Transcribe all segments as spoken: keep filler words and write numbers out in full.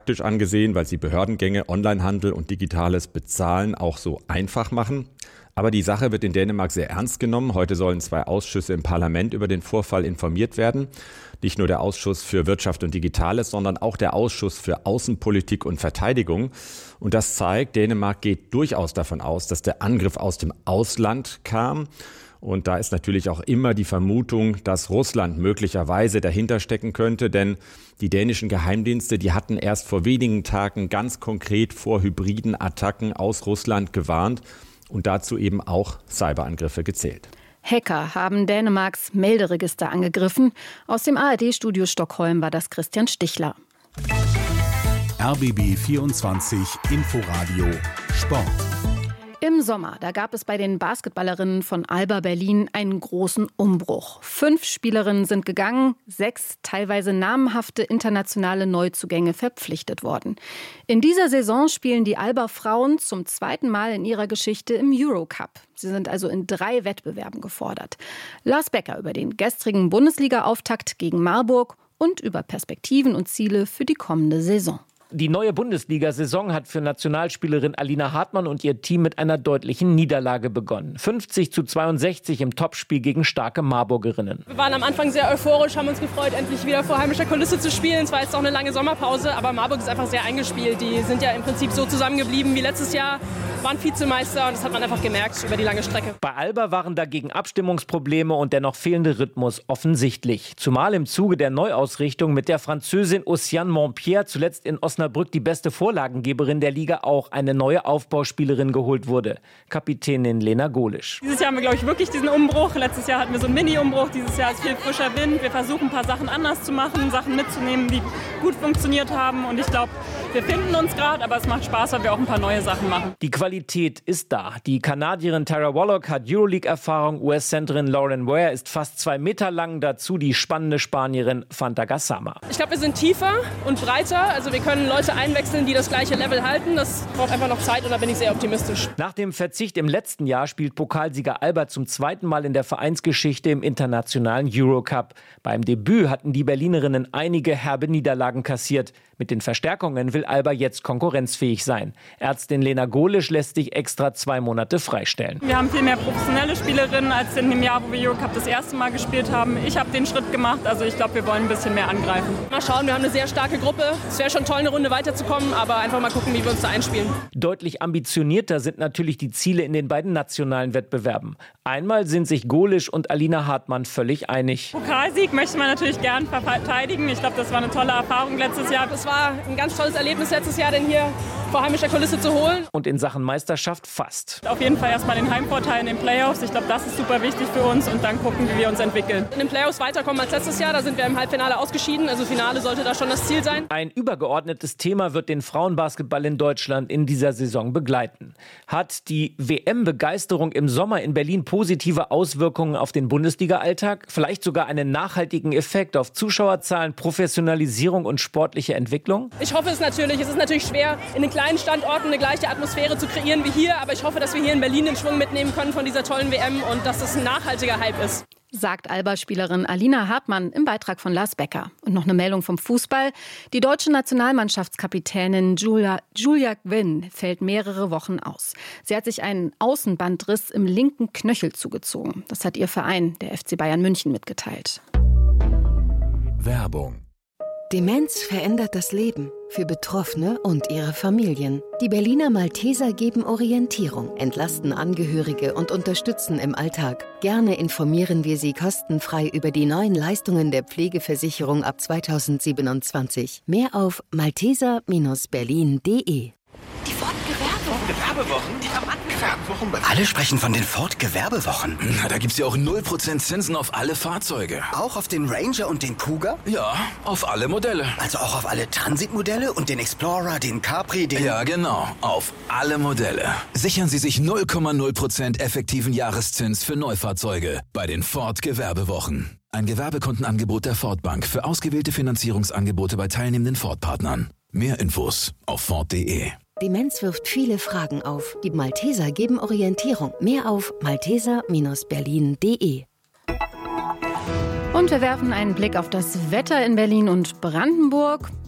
praktisch angesehen, weil sie Behördengänge, Onlinehandel und digitales Bezahlen auch so einfach machen. Aber die Sache wird in Dänemark sehr ernst genommen. Heute sollen zwei Ausschüsse im Parlament über den Vorfall informiert werden. Nicht nur der Ausschuss für Wirtschaft und Digitales, sondern auch der Ausschuss für Außenpolitik und Verteidigung. Und das zeigt, Dänemark geht durchaus davon aus, dass der Angriff aus dem Ausland kam. Und da ist natürlich auch immer die Vermutung, dass Russland möglicherweise dahinter stecken könnte, denn die dänischen Geheimdienste, die hatten erst vor wenigen Tagen ganz konkret vor hybriden Attacken aus Russland gewarnt und dazu eben auch Cyberangriffe gezählt. Hacker haben Dänemarks Melderegister angegriffen. Aus dem A R D-Studio Stockholm war das Christian Stichler. R B B vierundzwanzig Inforadio Sport. Im Sommer, da gab es bei den Basketballerinnen von Alba Berlin einen großen Umbruch. Fünf Spielerinnen sind gegangen, sechs teilweise namhafte internationale Neuzugänge verpflichtet worden. In dieser Saison spielen die Alba-Frauen zum zweiten Mal in ihrer Geschichte im Eurocup. Sie sind also in drei Wettbewerben gefordert. Lars Becker über den gestrigen Bundesliga-Auftakt gegen Marburg und über Perspektiven und Ziele für die kommende Saison. Die neue Bundesliga-Saison hat für Nationalspielerin Alina Hartmann und ihr Team mit einer deutlichen Niederlage begonnen. fünfzig zu zweiundsechzig im Topspiel gegen starke Marburgerinnen. Wir waren am Anfang sehr euphorisch, haben uns gefreut, endlich wieder vor heimischer Kulisse zu spielen. Es war jetzt auch eine lange Sommerpause, aber Marburg ist einfach sehr eingespielt. Die sind ja im Prinzip so zusammengeblieben wie letztes Jahr, waren Vizemeister und das hat man einfach gemerkt über die lange Strecke. Bei Alba waren dagegen Abstimmungsprobleme und der noch fehlende Rhythmus offensichtlich. Zumal im Zuge der Neuausrichtung mit der Französin Ossiane Montpierre zuletzt in Osnabrück die beste Vorlagengeberin der Liga auch eine neue Aufbauspielerin geholt wurde. Kapitänin Lena Golisch. Dieses Jahr haben wir, glaube ich, wirklich diesen Umbruch. Letztes Jahr hatten wir so einen Mini-Umbruch. Dieses Jahr ist viel frischer Wind. Wir versuchen, ein paar Sachen anders zu machen, Sachen mitzunehmen, die gut funktioniert haben. Und ich glaube, wir finden uns gerade, aber es macht Spaß, weil wir auch ein paar neue Sachen machen. Die Qualität ist da. Die Kanadierin Tara Wallock hat Euroleague-Erfahrung. U S-Centerin Lauren Ware ist fast zwei Meter lang. Dazu die spannende Spanierin Fanta Gassama. Ich glaube, wir sind tiefer und breiter. Also wir können Leute einwechseln, die das gleiche Level halten. Das braucht einfach noch Zeit und da bin ich sehr optimistisch. Nach dem Verzicht im letzten Jahr spielt Pokalsieger Alba zum zweiten Mal in der Vereinsgeschichte im internationalen Eurocup. Beim Debüt hatten die Berlinerinnen einige herbe Niederlagen kassiert. Mit den Verstärkungen will Alba jetzt konkurrenzfähig sein. Ärztin Lena Golisch lässt sich extra zwei Monate freistellen. Wir haben viel mehr professionelle Spielerinnen als in dem Jahr, wo wir Eurocup das erste Mal gespielt haben. Ich habe den Schritt gemacht, also ich glaube, wir wollen ein bisschen mehr angreifen. Mal schauen, wir haben eine sehr starke Gruppe. Es wäre schon toll, eine Runde weiterzukommen, aber einfach mal gucken, wie wir uns da einspielen. Deutlich ambitionierter sind natürlich die Ziele in den beiden nationalen Wettbewerben. Einmal sind sich Golisch und Alina Hartmann völlig einig. Pokalsieg möchte man natürlich gern verteidigen. Ich glaube, das war eine tolle Erfahrung letztes Jahr. Es war ein ganz tolles Erlebnis letztes Jahr, den hier vor heimischer Kulisse zu holen. Und in Sachen Meisterschaft fast. Auf jeden Fall erstmal den Heimvorteil in den Playoffs. Ich glaube, das ist super wichtig für uns und dann gucken, wie wir uns entwickeln. In den Playoffs weiterkommen als letztes Jahr, da sind wir im Halbfinale ausgeschieden. Also Finale sollte da schon das Ziel sein. Ein übergeordnetes Thema wird den Frauenbasketball in Deutschland in dieser Saison begleiten. Hat die W M-Begeisterung im Sommer in Berlin positive Auswirkungen auf den Bundesliga-Alltag? Vielleicht sogar einen nachhaltigen Effekt auf Zuschauerzahlen, Professionalisierung und sportliche Entwicklung? Ich hoffe es natürlich. Es ist natürlich schwer, in den kleinen Standorten eine gleiche Atmosphäre zu kreieren wie hier. Aber ich hoffe, dass wir hier in Berlin den Schwung mitnehmen können von dieser tollen W M und dass es ein nachhaltiger Hype ist. Sagt Alba-Spielerin Alina Hartmann im Beitrag von Lars Becker. Und noch eine Meldung vom Fußball. Die deutsche Nationalmannschaftskapitänin Julia, Julia Gwynn fällt mehrere Wochen aus. Sie hat sich einen Außenbandriss im linken Knöchel zugezogen. Das hat ihr Verein, der F C Bayern München, mitgeteilt. Werbung. Demenz verändert das Leben für Betroffene und ihre Familien. Die Berliner Malteser geben Orientierung, entlasten Angehörige und unterstützen im Alltag. Gerne informieren wir Sie kostenfrei über die neuen Leistungen der Pflegeversicherung ab zweitausendsiebenundzwanzig. Mehr auf malteser Bindestrich berlin punkt de. Die Ford Gewerbewochen. Gewerbewochen? Die Gewerbewochen. Alle sprechen von den Ford Gewerbewochen. Na, da gibt's ja auch null Prozent Zinsen auf alle Fahrzeuge. Auch auf den Ranger und den Kuga? Ja, auf alle Modelle. Also auch auf alle Transitmodelle und den Explorer, den Capri, den... Ja, genau. Auf alle Modelle. Sichern Sie sich null Komma null Prozent effektiven Jahreszins für Neufahrzeuge bei den Ford Gewerbewochen. Ein Gewerbekontenangebot der Ford Bank für ausgewählte Finanzierungsangebote bei teilnehmenden Ford-Partnern. Mehr Infos auf ford punkt de. Demenz wirft viele Fragen auf. Die Malteser geben Orientierung. Mehr auf malteser Bindestrich berlin punkt de. Und wir werfen einen Blick auf das Wetter in Berlin und Brandenburg.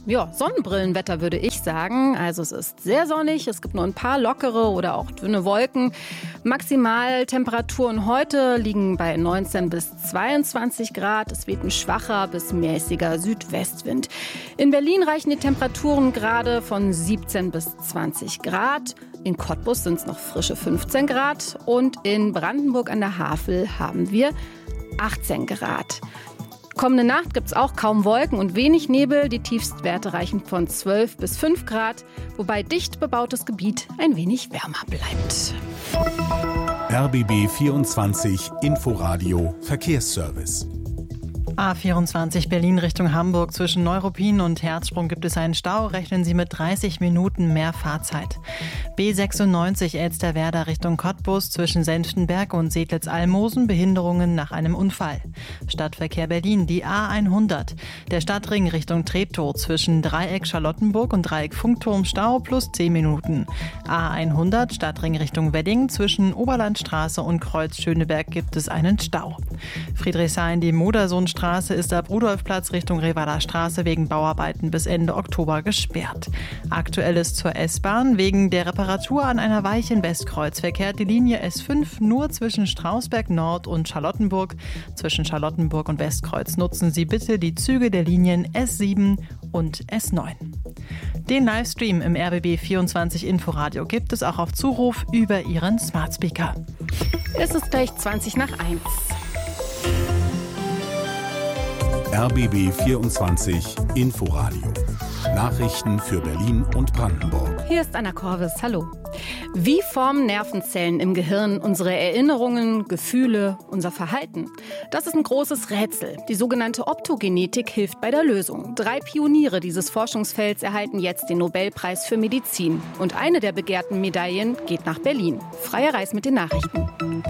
Ja, Sonnenbrillenwetter würde ich sagen. Also es ist sehr sonnig, es gibt nur ein paar lockere oder auch dünne Wolken. Maximaltemperaturen heute liegen bei neunzehn bis zweiundzwanzig Grad. Es weht ein schwacher bis mäßiger Südwestwind. In Berlin reichen die Temperaturen gerade von siebzehn bis zwanzig Grad. In Cottbus sind es noch frische fünfzehn Grad. Und in Brandenburg an der Havel haben wir achtzehn Grad. Kommende Nacht gibt es auch kaum Wolken und wenig Nebel. Die Tiefstwerte reichen von zwölf bis fünf Grad, wobei dicht bebautes Gebiet ein wenig wärmer bleibt. R B B vierundzwanzig Inforadio Verkehrsservice. A vierundzwanzig Berlin Richtung Hamburg. Zwischen Neuruppin und Herzsprung gibt es einen Stau. Rechnen Sie mit dreißig Minuten mehr Fahrzeit. B sechsundneunzig Elsterwerda Richtung Cottbus. Zwischen Senftenberg und Sedlitz-Almosen Behinderungen nach einem Unfall. Stadtverkehr Berlin, die A hundert. Der Stadtring Richtung Treptow. Zwischen Dreieck Charlottenburg und Dreieck Funkturm Stau plus zehn Minuten. A hundert Stadtring Richtung Wedding. Zwischen Oberlandstraße und Kreuz Schöneberg gibt es einen Stau. Friedrichshain, die Modersohnstraße ist ab Rudolfplatz Richtung Revaler Straße wegen Bauarbeiten bis Ende Oktober gesperrt. Aktuell ist zur S-Bahn. Wegen der Reparatur an einer Weiche in Westkreuz verkehrt die Linie S fünf nur zwischen Strausberg Nord und Charlottenburg. Zwischen Charlottenburg und Westkreuz nutzen Sie bitte die Züge der Linien S sieben und S neun. Den Livestream im R B B vierundzwanzig Inforadio gibt es auch auf Zuruf über Ihren Smart Speaker. Es ist gleich zwanzig nach eins. R B B vierundzwanzig Inforadio. Nachrichten für Berlin und Brandenburg. Hier ist Anna Korvis. Hallo. Wie formen Nervenzellen im Gehirn unsere Erinnerungen, Gefühle, unser Verhalten? Das ist ein großes Rätsel. Die sogenannte Optogenetik hilft bei der Lösung. Drei Pioniere dieses Forschungsfelds erhalten jetzt den Nobelpreis für Medizin. Und eine der begehrten Medaillen geht nach Berlin. Freier Reis mit den Nachrichten.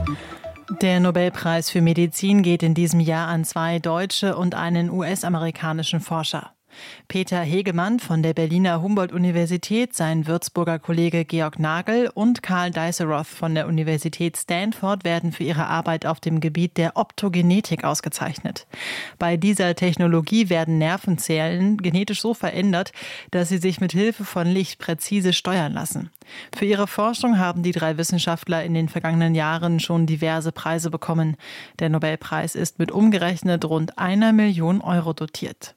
Der Nobelpreis für Medizin geht in diesem Jahr an zwei deutsche und einen U S-amerikanischen Forscher. Peter Hegemann von der Berliner Humboldt-Universität, sein Würzburger Kollege Georg Nagel und Karl Diceroth von der Universität Stanford werden für ihre Arbeit auf dem Gebiet der Optogenetik ausgezeichnet. Bei dieser Technologie werden Nervenzellen genetisch so verändert, dass sie sich mit Hilfe von Licht präzise steuern lassen. Für ihre Forschung haben die drei Wissenschaftler in den vergangenen Jahren schon diverse Preise bekommen. Der Nobelpreis ist mit umgerechnet rund einer Million Euro dotiert.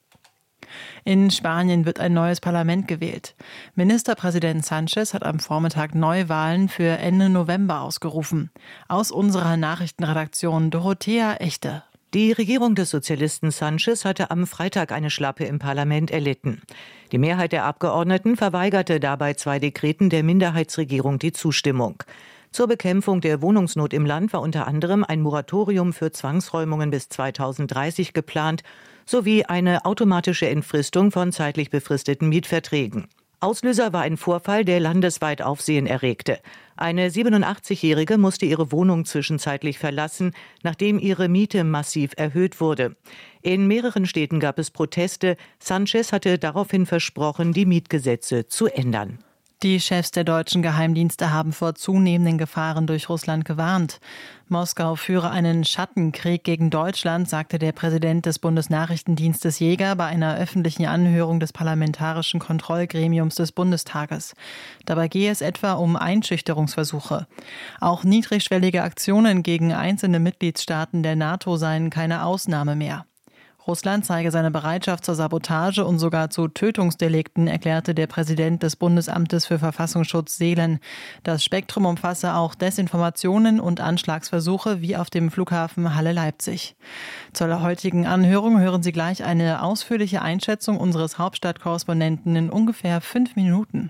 In Spanien wird ein neues Parlament gewählt. Ministerpräsident Sánchez hat am Vormittag Neuwahlen für Ende November ausgerufen. Aus unserer Nachrichtenredaktion Dorothea Echte. Die Regierung des Sozialisten Sánchez hatte am Freitag eine Schlappe im Parlament erlitten. Die Mehrheit der Abgeordneten verweigerte dabei zwei Dekreten der Minderheitsregierung die Zustimmung. Zur Bekämpfung der Wohnungsnot im Land war unter anderem ein Moratorium für Zwangsräumungen bis zweitausenddreißig geplant, sowie eine automatische Entfristung von zeitlich befristeten Mietverträgen. Auslöser war ein Vorfall, der landesweit Aufsehen erregte. Eine siebenundachtzigjährige musste ihre Wohnung zwischenzeitlich verlassen, nachdem ihre Miete massiv erhöht wurde. In mehreren Städten gab es Proteste. Sánchez hatte daraufhin versprochen, die Mietgesetze zu ändern. Die Chefs der deutschen Geheimdienste haben vor zunehmenden Gefahren durch Russland gewarnt. Moskau führe einen Schattenkrieg gegen Deutschland, sagte der Präsident des Bundesnachrichtendienstes Jäger bei einer öffentlichen Anhörung des Parlamentarischen Kontrollgremiums des Bundestages. Dabei gehe es etwa um Einschüchterungsversuche. Auch niedrigschwellige Aktionen gegen einzelne Mitgliedstaaten der NATO seien keine Ausnahme mehr. Russland zeige seine Bereitschaft zur Sabotage und sogar zu Tötungsdelikten, erklärte der Präsident des Bundesamtes für Verfassungsschutz Seelen. Das Spektrum umfasse auch Desinformationen und Anschlagsversuche wie auf dem Flughafen Halle-Leipzig. Zur heutigen Anhörung hören Sie gleich eine ausführliche Einschätzung unseres Hauptstadtkorrespondenten in ungefähr fünf Minuten.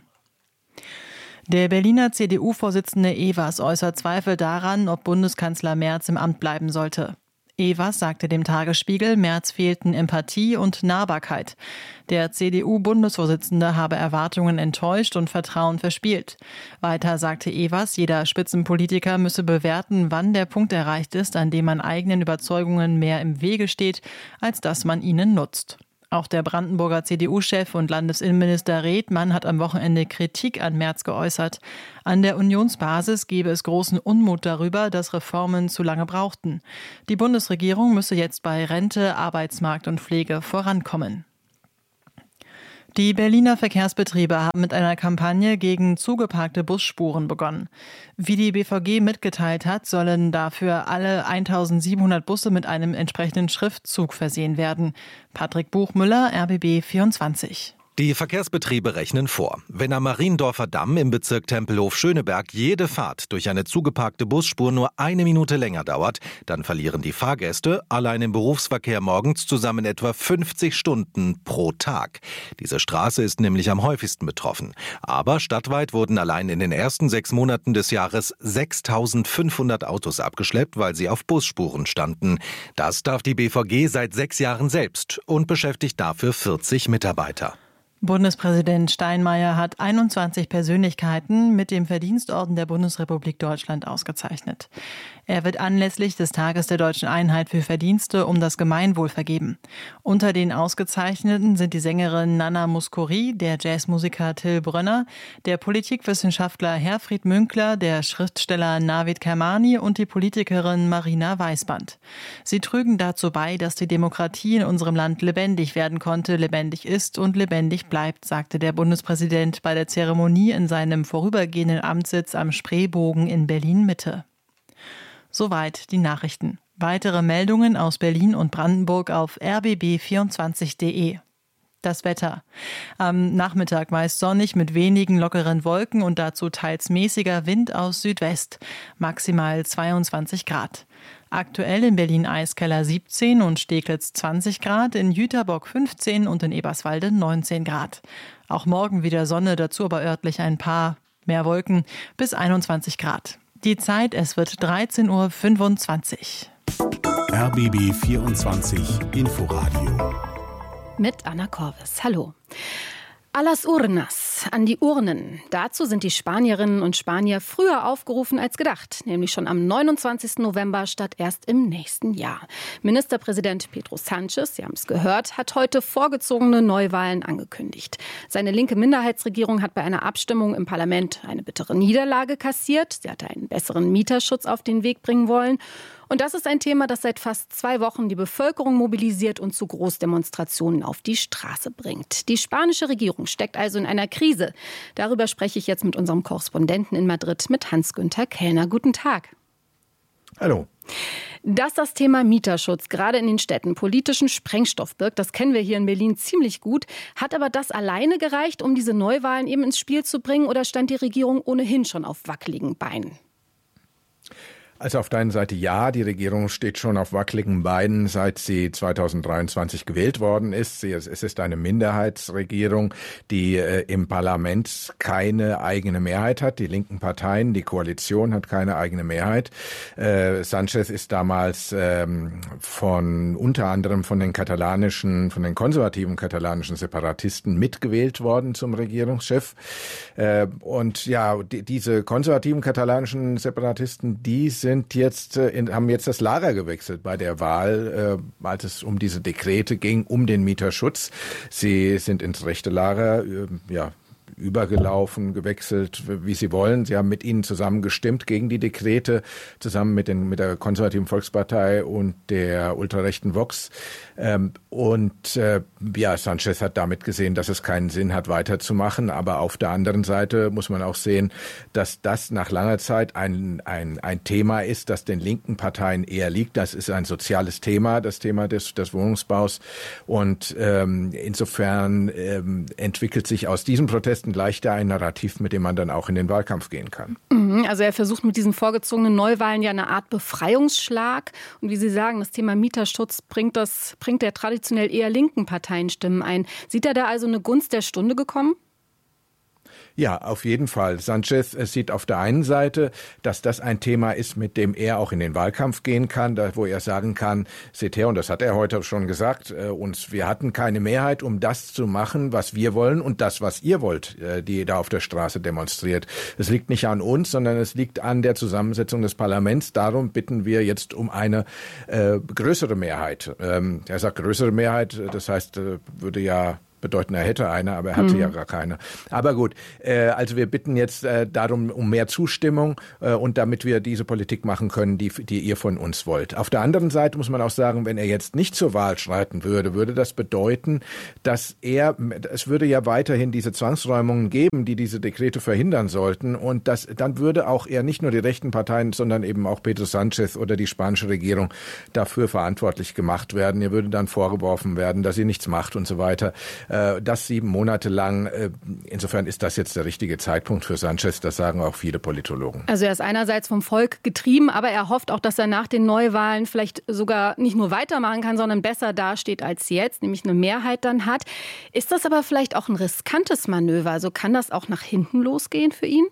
Der Berliner C D U-Vorsitzende Evers äußert Zweifel daran, ob Bundeskanzler Merz im Amt bleiben sollte. Evers sagte dem Tagesspiegel, Merz fehlten Empathie und Nahbarkeit. Der C D U-Bundesvorsitzende habe Erwartungen enttäuscht und Vertrauen verspielt. Weiter sagte Evers, jeder Spitzenpolitiker müsse bewerten, wann der Punkt erreicht ist, an dem man eigenen Überzeugungen mehr im Wege steht, als dass man ihnen nutzt. Auch der Brandenburger C D U-Chef und Landesinnenminister Redmann hat am Wochenende Kritik an Merz geäußert. An der Unionsbasis gebe es großen Unmut darüber, dass Reformen zu lange brauchten. Die Bundesregierung müsse jetzt bei Rente, Arbeitsmarkt und Pflege vorankommen. Die Berliner Verkehrsbetriebe haben mit einer Kampagne gegen zugeparkte Busspuren begonnen. Wie die B V G mitgeteilt hat, sollen dafür alle eintausendsiebenhundert Busse mit einem entsprechenden Schriftzug versehen werden. Patrick Buchmüller, R B B vierundzwanzig. Die Verkehrsbetriebe rechnen vor. Wenn am Mariendorfer Damm im Bezirk Tempelhof-Schöneberg jede Fahrt durch eine zugeparkte Busspur nur eine Minute länger dauert, dann verlieren die Fahrgäste allein im Berufsverkehr morgens zusammen etwa fünfzig Stunden pro Tag. Diese Straße ist nämlich am häufigsten betroffen. Aber stadtweit wurden allein in den ersten sechs Monaten des Jahres sechstausendfünfhundert Autos abgeschleppt, weil sie auf Busspuren standen. Das darf die B V G seit sechs Jahren selbst und beschäftigt dafür vierzig Mitarbeiter. Bundespräsident Steinmeier hat einundzwanzig Persönlichkeiten mit dem Verdienstorden der Bundesrepublik Deutschland ausgezeichnet. Er wird anlässlich des Tages der Deutschen Einheit für Verdienste um das Gemeinwohl vergeben. Unter den Ausgezeichneten sind die Sängerin Nana Mouskouri, der Jazzmusiker Till Brönner, der Politikwissenschaftler Herfried Münkler, der Schriftsteller Navid Kermani und die Politikerin Marina Weißband. Sie trügen dazu bei, dass die Demokratie in unserem Land lebendig werden konnte, lebendig ist und lebendig bleibt, sagte der Bundespräsident bei der Zeremonie in seinem vorübergehenden Amtssitz am Spreebogen in Berlin-Mitte. Soweit die Nachrichten. Weitere Meldungen aus Berlin und Brandenburg auf r b b vierundzwanzig punkt d e. Das Wetter. Am Nachmittag meist sonnig mit wenigen lockeren Wolken und dazu teils mäßiger Wind aus Südwest. Maximal zweiundzwanzig Grad. Aktuell in Berlin-Eiskeller siebzehn und Steglitz zwanzig Grad, in Jüterbock fünfzehn und in Eberswalde neunzehn Grad. Auch morgen wieder Sonne, dazu aber örtlich ein paar mehr Wolken bis einundzwanzig Grad. Die Zeit, es wird dreizehn Uhr fünfundzwanzig. R B B vierundzwanzig Inforadio. Mit Anna Korvis. Hallo. A las urnas, an die Urnen. Dazu sind die Spanierinnen und Spanier früher aufgerufen als gedacht, nämlich schon am neunundzwanzigsten November statt erst im nächsten Jahr. Ministerpräsident Pedro Sánchez, Sie haben es gehört, hat heute vorgezogene Neuwahlen angekündigt. Seine linke Minderheitsregierung hat bei einer Abstimmung im Parlament eine bittere Niederlage kassiert. Sie hatte einen besseren Mieterschutz auf den Weg bringen wollen. Und das ist ein Thema, das seit fast zwei Wochen die Bevölkerung mobilisiert und zu Großdemonstrationen auf die Straße bringt. Die spanische Regierung steckt also in einer Krise. Darüber spreche ich jetzt mit unserem Korrespondenten in Madrid, mit Hans-Günther Kellner. Guten Tag. Hallo. Dass das Thema Mieterschutz gerade in den Städten politischen Sprengstoff birgt, das kennen wir hier in Berlin ziemlich gut. Hat aber das alleine gereicht, um diese Neuwahlen eben ins Spiel zu bringen, oder stand die Regierung ohnehin schon auf wackeligen Beinen? Also auf der einen Seite ja, die Regierung steht schon auf wackeligen Beinen, seit sie zweitausenddreiundzwanzig gewählt worden ist. Sie, es ist eine Minderheitsregierung, die äh, im Parlament keine eigene Mehrheit hat. Die linken Parteien, die Koalition hat keine eigene Mehrheit. Äh, Sánchez ist damals ähm, von unter anderem von den katalanischen, von den konservativen katalanischen Separatisten mitgewählt worden zum Regierungschef. Äh, und ja, die, diese konservativen katalanischen Separatisten, die sind jetzt, in, haben jetzt das Lager gewechselt bei der Wahl, äh, als es um diese Dekrete ging, um den Mieterschutz. Sie sind ins rechte Lager, äh, ja, übergelaufen, gewechselt, wie sie wollen. Sie haben mit ihnen zusammen gestimmt gegen die Dekrete, zusammen mit, den, mit der konservativen Volkspartei und der ultrarechten Vox. Ähm, und äh, ja, Sánchez hat damit gesehen, dass es keinen Sinn hat, weiterzumachen. Aber auf der anderen Seite muss man auch sehen, dass das nach langer Zeit ein, ein, ein Thema ist, das den linken Parteien eher liegt. Das ist ein soziales Thema, das Thema des, des Wohnungsbaus. Und ähm, insofern ähm, entwickelt sich aus diesem Protest gleich da ein Narrativ, mit dem man dann auch in den Wahlkampf gehen kann. Also er versucht mit diesen vorgezogenen Neuwahlen ja eine Art Befreiungsschlag. Und wie Sie sagen, das Thema Mieterschutz bringt, das, bringt der traditionell eher linken Parteien Stimmen ein. Sieht er da also eine Gunst der Stunde gekommen? Ja, auf jeden Fall. Sánchez sieht auf der einen Seite, dass das ein Thema ist, mit dem er auch in den Wahlkampf gehen kann, da, wo er sagen kann, seht her, und das hat er heute schon gesagt, äh, uns, wir hatten keine Mehrheit, um das zu machen, was wir wollen und das, was ihr wollt, äh, die da auf der Straße demonstriert. Es liegt nicht an uns, sondern es liegt an der Zusammensetzung des Parlaments. Darum bitten wir jetzt um eine äh, größere Mehrheit. Ähm, er sagt größere Mehrheit, das heißt, äh, würde ja bedeuten, er hätte eine, aber er hatte mhm. ja gar keine. Aber gut, äh, also wir bitten jetzt äh, darum um mehr Zustimmung äh, und damit wir diese Politik machen können, die, die ihr von uns wollt. Auf der anderen Seite muss man auch sagen, wenn er jetzt nicht zur Wahl schreiten würde, würde das bedeuten, dass er, es würde ja weiterhin diese Zwangsräumungen geben, die diese Dekrete verhindern sollten und das, dann würde auch er nicht nur die rechten Parteien, sondern eben auch Pedro Sánchez oder die spanische Regierung dafür verantwortlich gemacht werden. Ihr würde dann vorgeworfen werden, dass sie nichts macht und so weiter. Das sieben Monate lang. Insofern ist das jetzt der richtige Zeitpunkt für Sánchez. Das sagen auch viele Politologen. Also er ist einerseits vom Volk getrieben, aber er hofft auch, dass er nach den Neuwahlen vielleicht sogar nicht nur weitermachen kann, sondern besser dasteht als jetzt, nämlich eine Mehrheit dann hat. Ist das aber vielleicht auch ein riskantes Manöver? Also kann das auch nach hinten losgehen für ihn?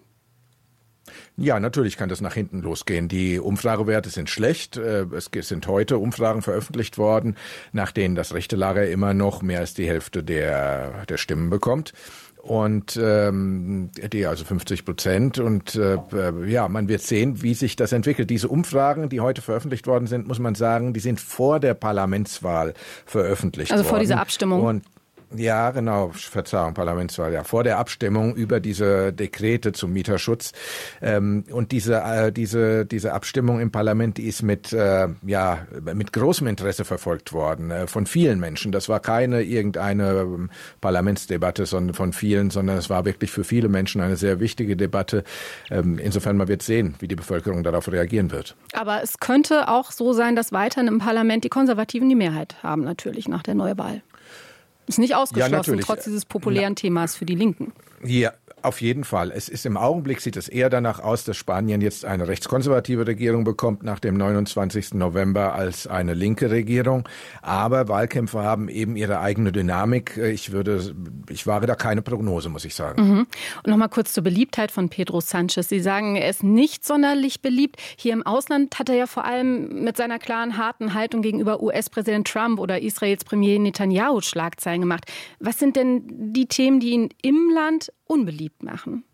Ja, natürlich kann das nach hinten losgehen. Die Umfragewerte sind schlecht. Es sind heute Umfragen veröffentlicht worden, nach denen das rechte Lager immer noch mehr als die Hälfte der, der Stimmen bekommt. Und ähm, die also fünfzig Prozent. Und äh, ja, man wird sehen, wie sich das entwickelt. Diese Umfragen, die heute veröffentlicht worden sind, muss man sagen, die sind vor der Parlamentswahl veröffentlicht worden. Also vor dieser Abstimmung. Und ja, genau, Verzeihung, Parlamentswahl, ja, vor der Abstimmung über diese Dekrete zum Mieterschutz. Ähm, und diese, äh, diese, diese Abstimmung im Parlament, die ist mit, äh, ja, mit großem Interesse verfolgt worden, äh, von vielen Menschen. Das war keine irgendeine ähm, Parlamentsdebatte, sondern von vielen, sondern es war wirklich für viele Menschen eine sehr wichtige Debatte. Ähm, insofern, man wird sehen, wie die Bevölkerung darauf reagieren wird. Aber es könnte auch so sein, dass weiterhin im Parlament die Konservativen die Mehrheit haben, natürlich, nach der Neuwahl. Ist nicht ausgeschlossen, ja, trotz dieses populären Themas für die Linken. Ja, auf jeden Fall. Es ist im Augenblick, sieht es eher danach aus, dass Spanien jetzt eine rechtskonservative Regierung bekommt nach dem neunundzwanzigsten November als eine linke Regierung. Aber Wahlkämpfe haben eben ihre eigene Dynamik. Ich würde, ich wage da keine Prognose, muss ich sagen. Mhm. Und nochmal kurz zur Beliebtheit von Pedro Sánchez. Sie sagen, er ist nicht sonderlich beliebt. Hier im Ausland hat er ja vor allem mit seiner klaren, harten Haltung gegenüber U S-Präsident Trump oder Israels Premier Netanyahu Schlagzeilen gemacht. Was sind denn die Themen, die ihn im Land unbeliebt machen?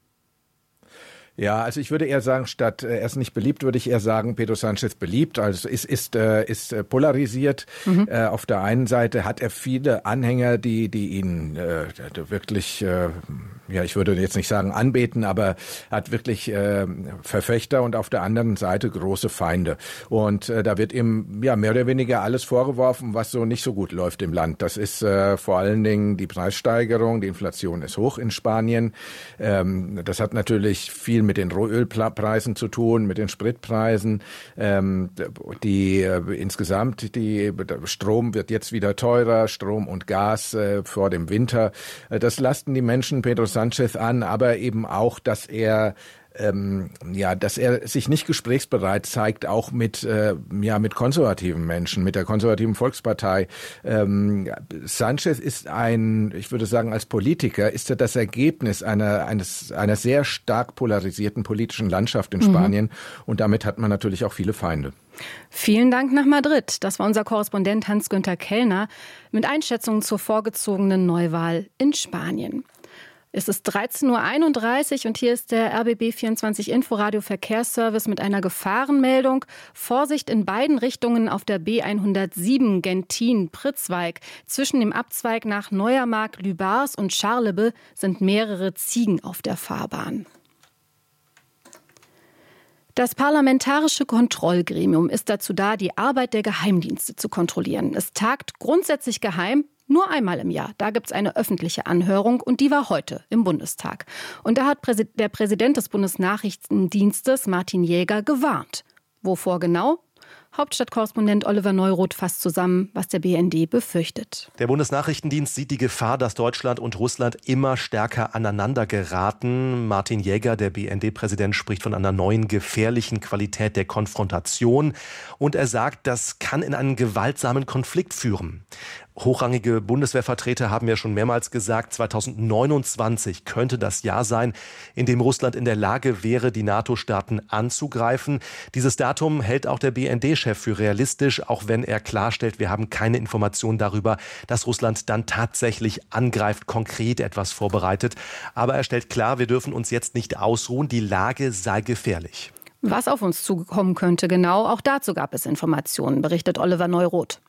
Ja, also ich würde eher sagen, statt er ist nicht beliebt, würde ich eher sagen, Pedro Sánchez beliebt. Also ist ist äh, ist polarisiert. Mhm. Äh, auf der einen Seite hat er viele Anhänger, die die ihn äh, wirklich, äh, ja, ich würde jetzt nicht sagen anbeten, aber hat wirklich äh, Verfechter und auf der anderen Seite große Feinde. Und äh, da wird ihm ja mehr oder weniger alles vorgeworfen, was so nicht so gut läuft im Land. Das ist äh, vor allen Dingen die Preissteigerung, die Inflation ist hoch in Spanien. Ähm, das hat natürlich viel mit den Rohölpreisen zu tun, mit den Spritpreisen. Ähm, die äh, insgesamt, die Strom wird jetzt wieder teurer, Strom und Gas äh, vor dem Winter. Äh, das lasten die Menschen Pedro Sánchez an, aber eben auch, dass er Ähm, ja, dass er sich nicht gesprächsbereit zeigt, auch mit äh, ja mit konservativen Menschen, mit der konservativen Volkspartei. Ähm, Sánchez ist ein, ich würde sagen, als Politiker ist er das Ergebnis einer eines einer sehr stark polarisierten politischen Landschaft in Spanien mhm. und damit hat man natürlich auch viele Feinde. Vielen Dank nach Madrid. Das war unser Korrespondent Hans-Günther Kellner mit Einschätzungen zur vorgezogenen Neuwahl in Spanien. Es ist dreizehn Uhr einunddreißig und hier ist der R B B vierundzwanzig Inforadio Verkehrsservice mit einer Gefahrenmeldung. Vorsicht in beiden Richtungen auf der B hundertsieben Gentin-Pritzwalk. Zwischen dem Abzweig nach Neuermark, Lübars und Scharlebe sind mehrere Ziegen auf der Fahrbahn. Das Parlamentarische Kontrollgremium ist dazu da, die Arbeit der Geheimdienste zu kontrollieren. Es tagt grundsätzlich geheim, nur einmal im Jahr. Da gibt es eine öffentliche Anhörung und die war heute im Bundestag. Und da hat der Präsident des Bundesnachrichtendienstes, Martin Jäger, gewarnt. Wovor genau? Hauptstadtkorrespondent Oliver Neuroth fasst zusammen, was der B N D befürchtet. Der Bundesnachrichtendienst sieht die Gefahr, dass Deutschland und Russland immer stärker aneinander geraten. Martin Jäger, der B N D-Präsident, spricht von einer neuen gefährlichen Qualität der Konfrontation. Und er sagt, das kann in einen gewaltsamen Konflikt führen. Hochrangige Bundeswehrvertreter haben ja schon mehrmals gesagt, zweitausendneunundzwanzig könnte das Jahr sein, in dem Russland in der Lage wäre, die NATO-Staaten anzugreifen. Dieses Datum hält auch der B N D-Chef für realistisch, auch wenn er klarstellt, wir haben keine Informationen darüber, dass Russland dann tatsächlich angreift, konkret etwas vorbereitet. Aber er stellt klar, wir dürfen uns jetzt nicht ausruhen, die Lage sei gefährlich. Was auf uns zukommen könnte genau, auch dazu gab es Informationen, berichtet Oliver Neuroth.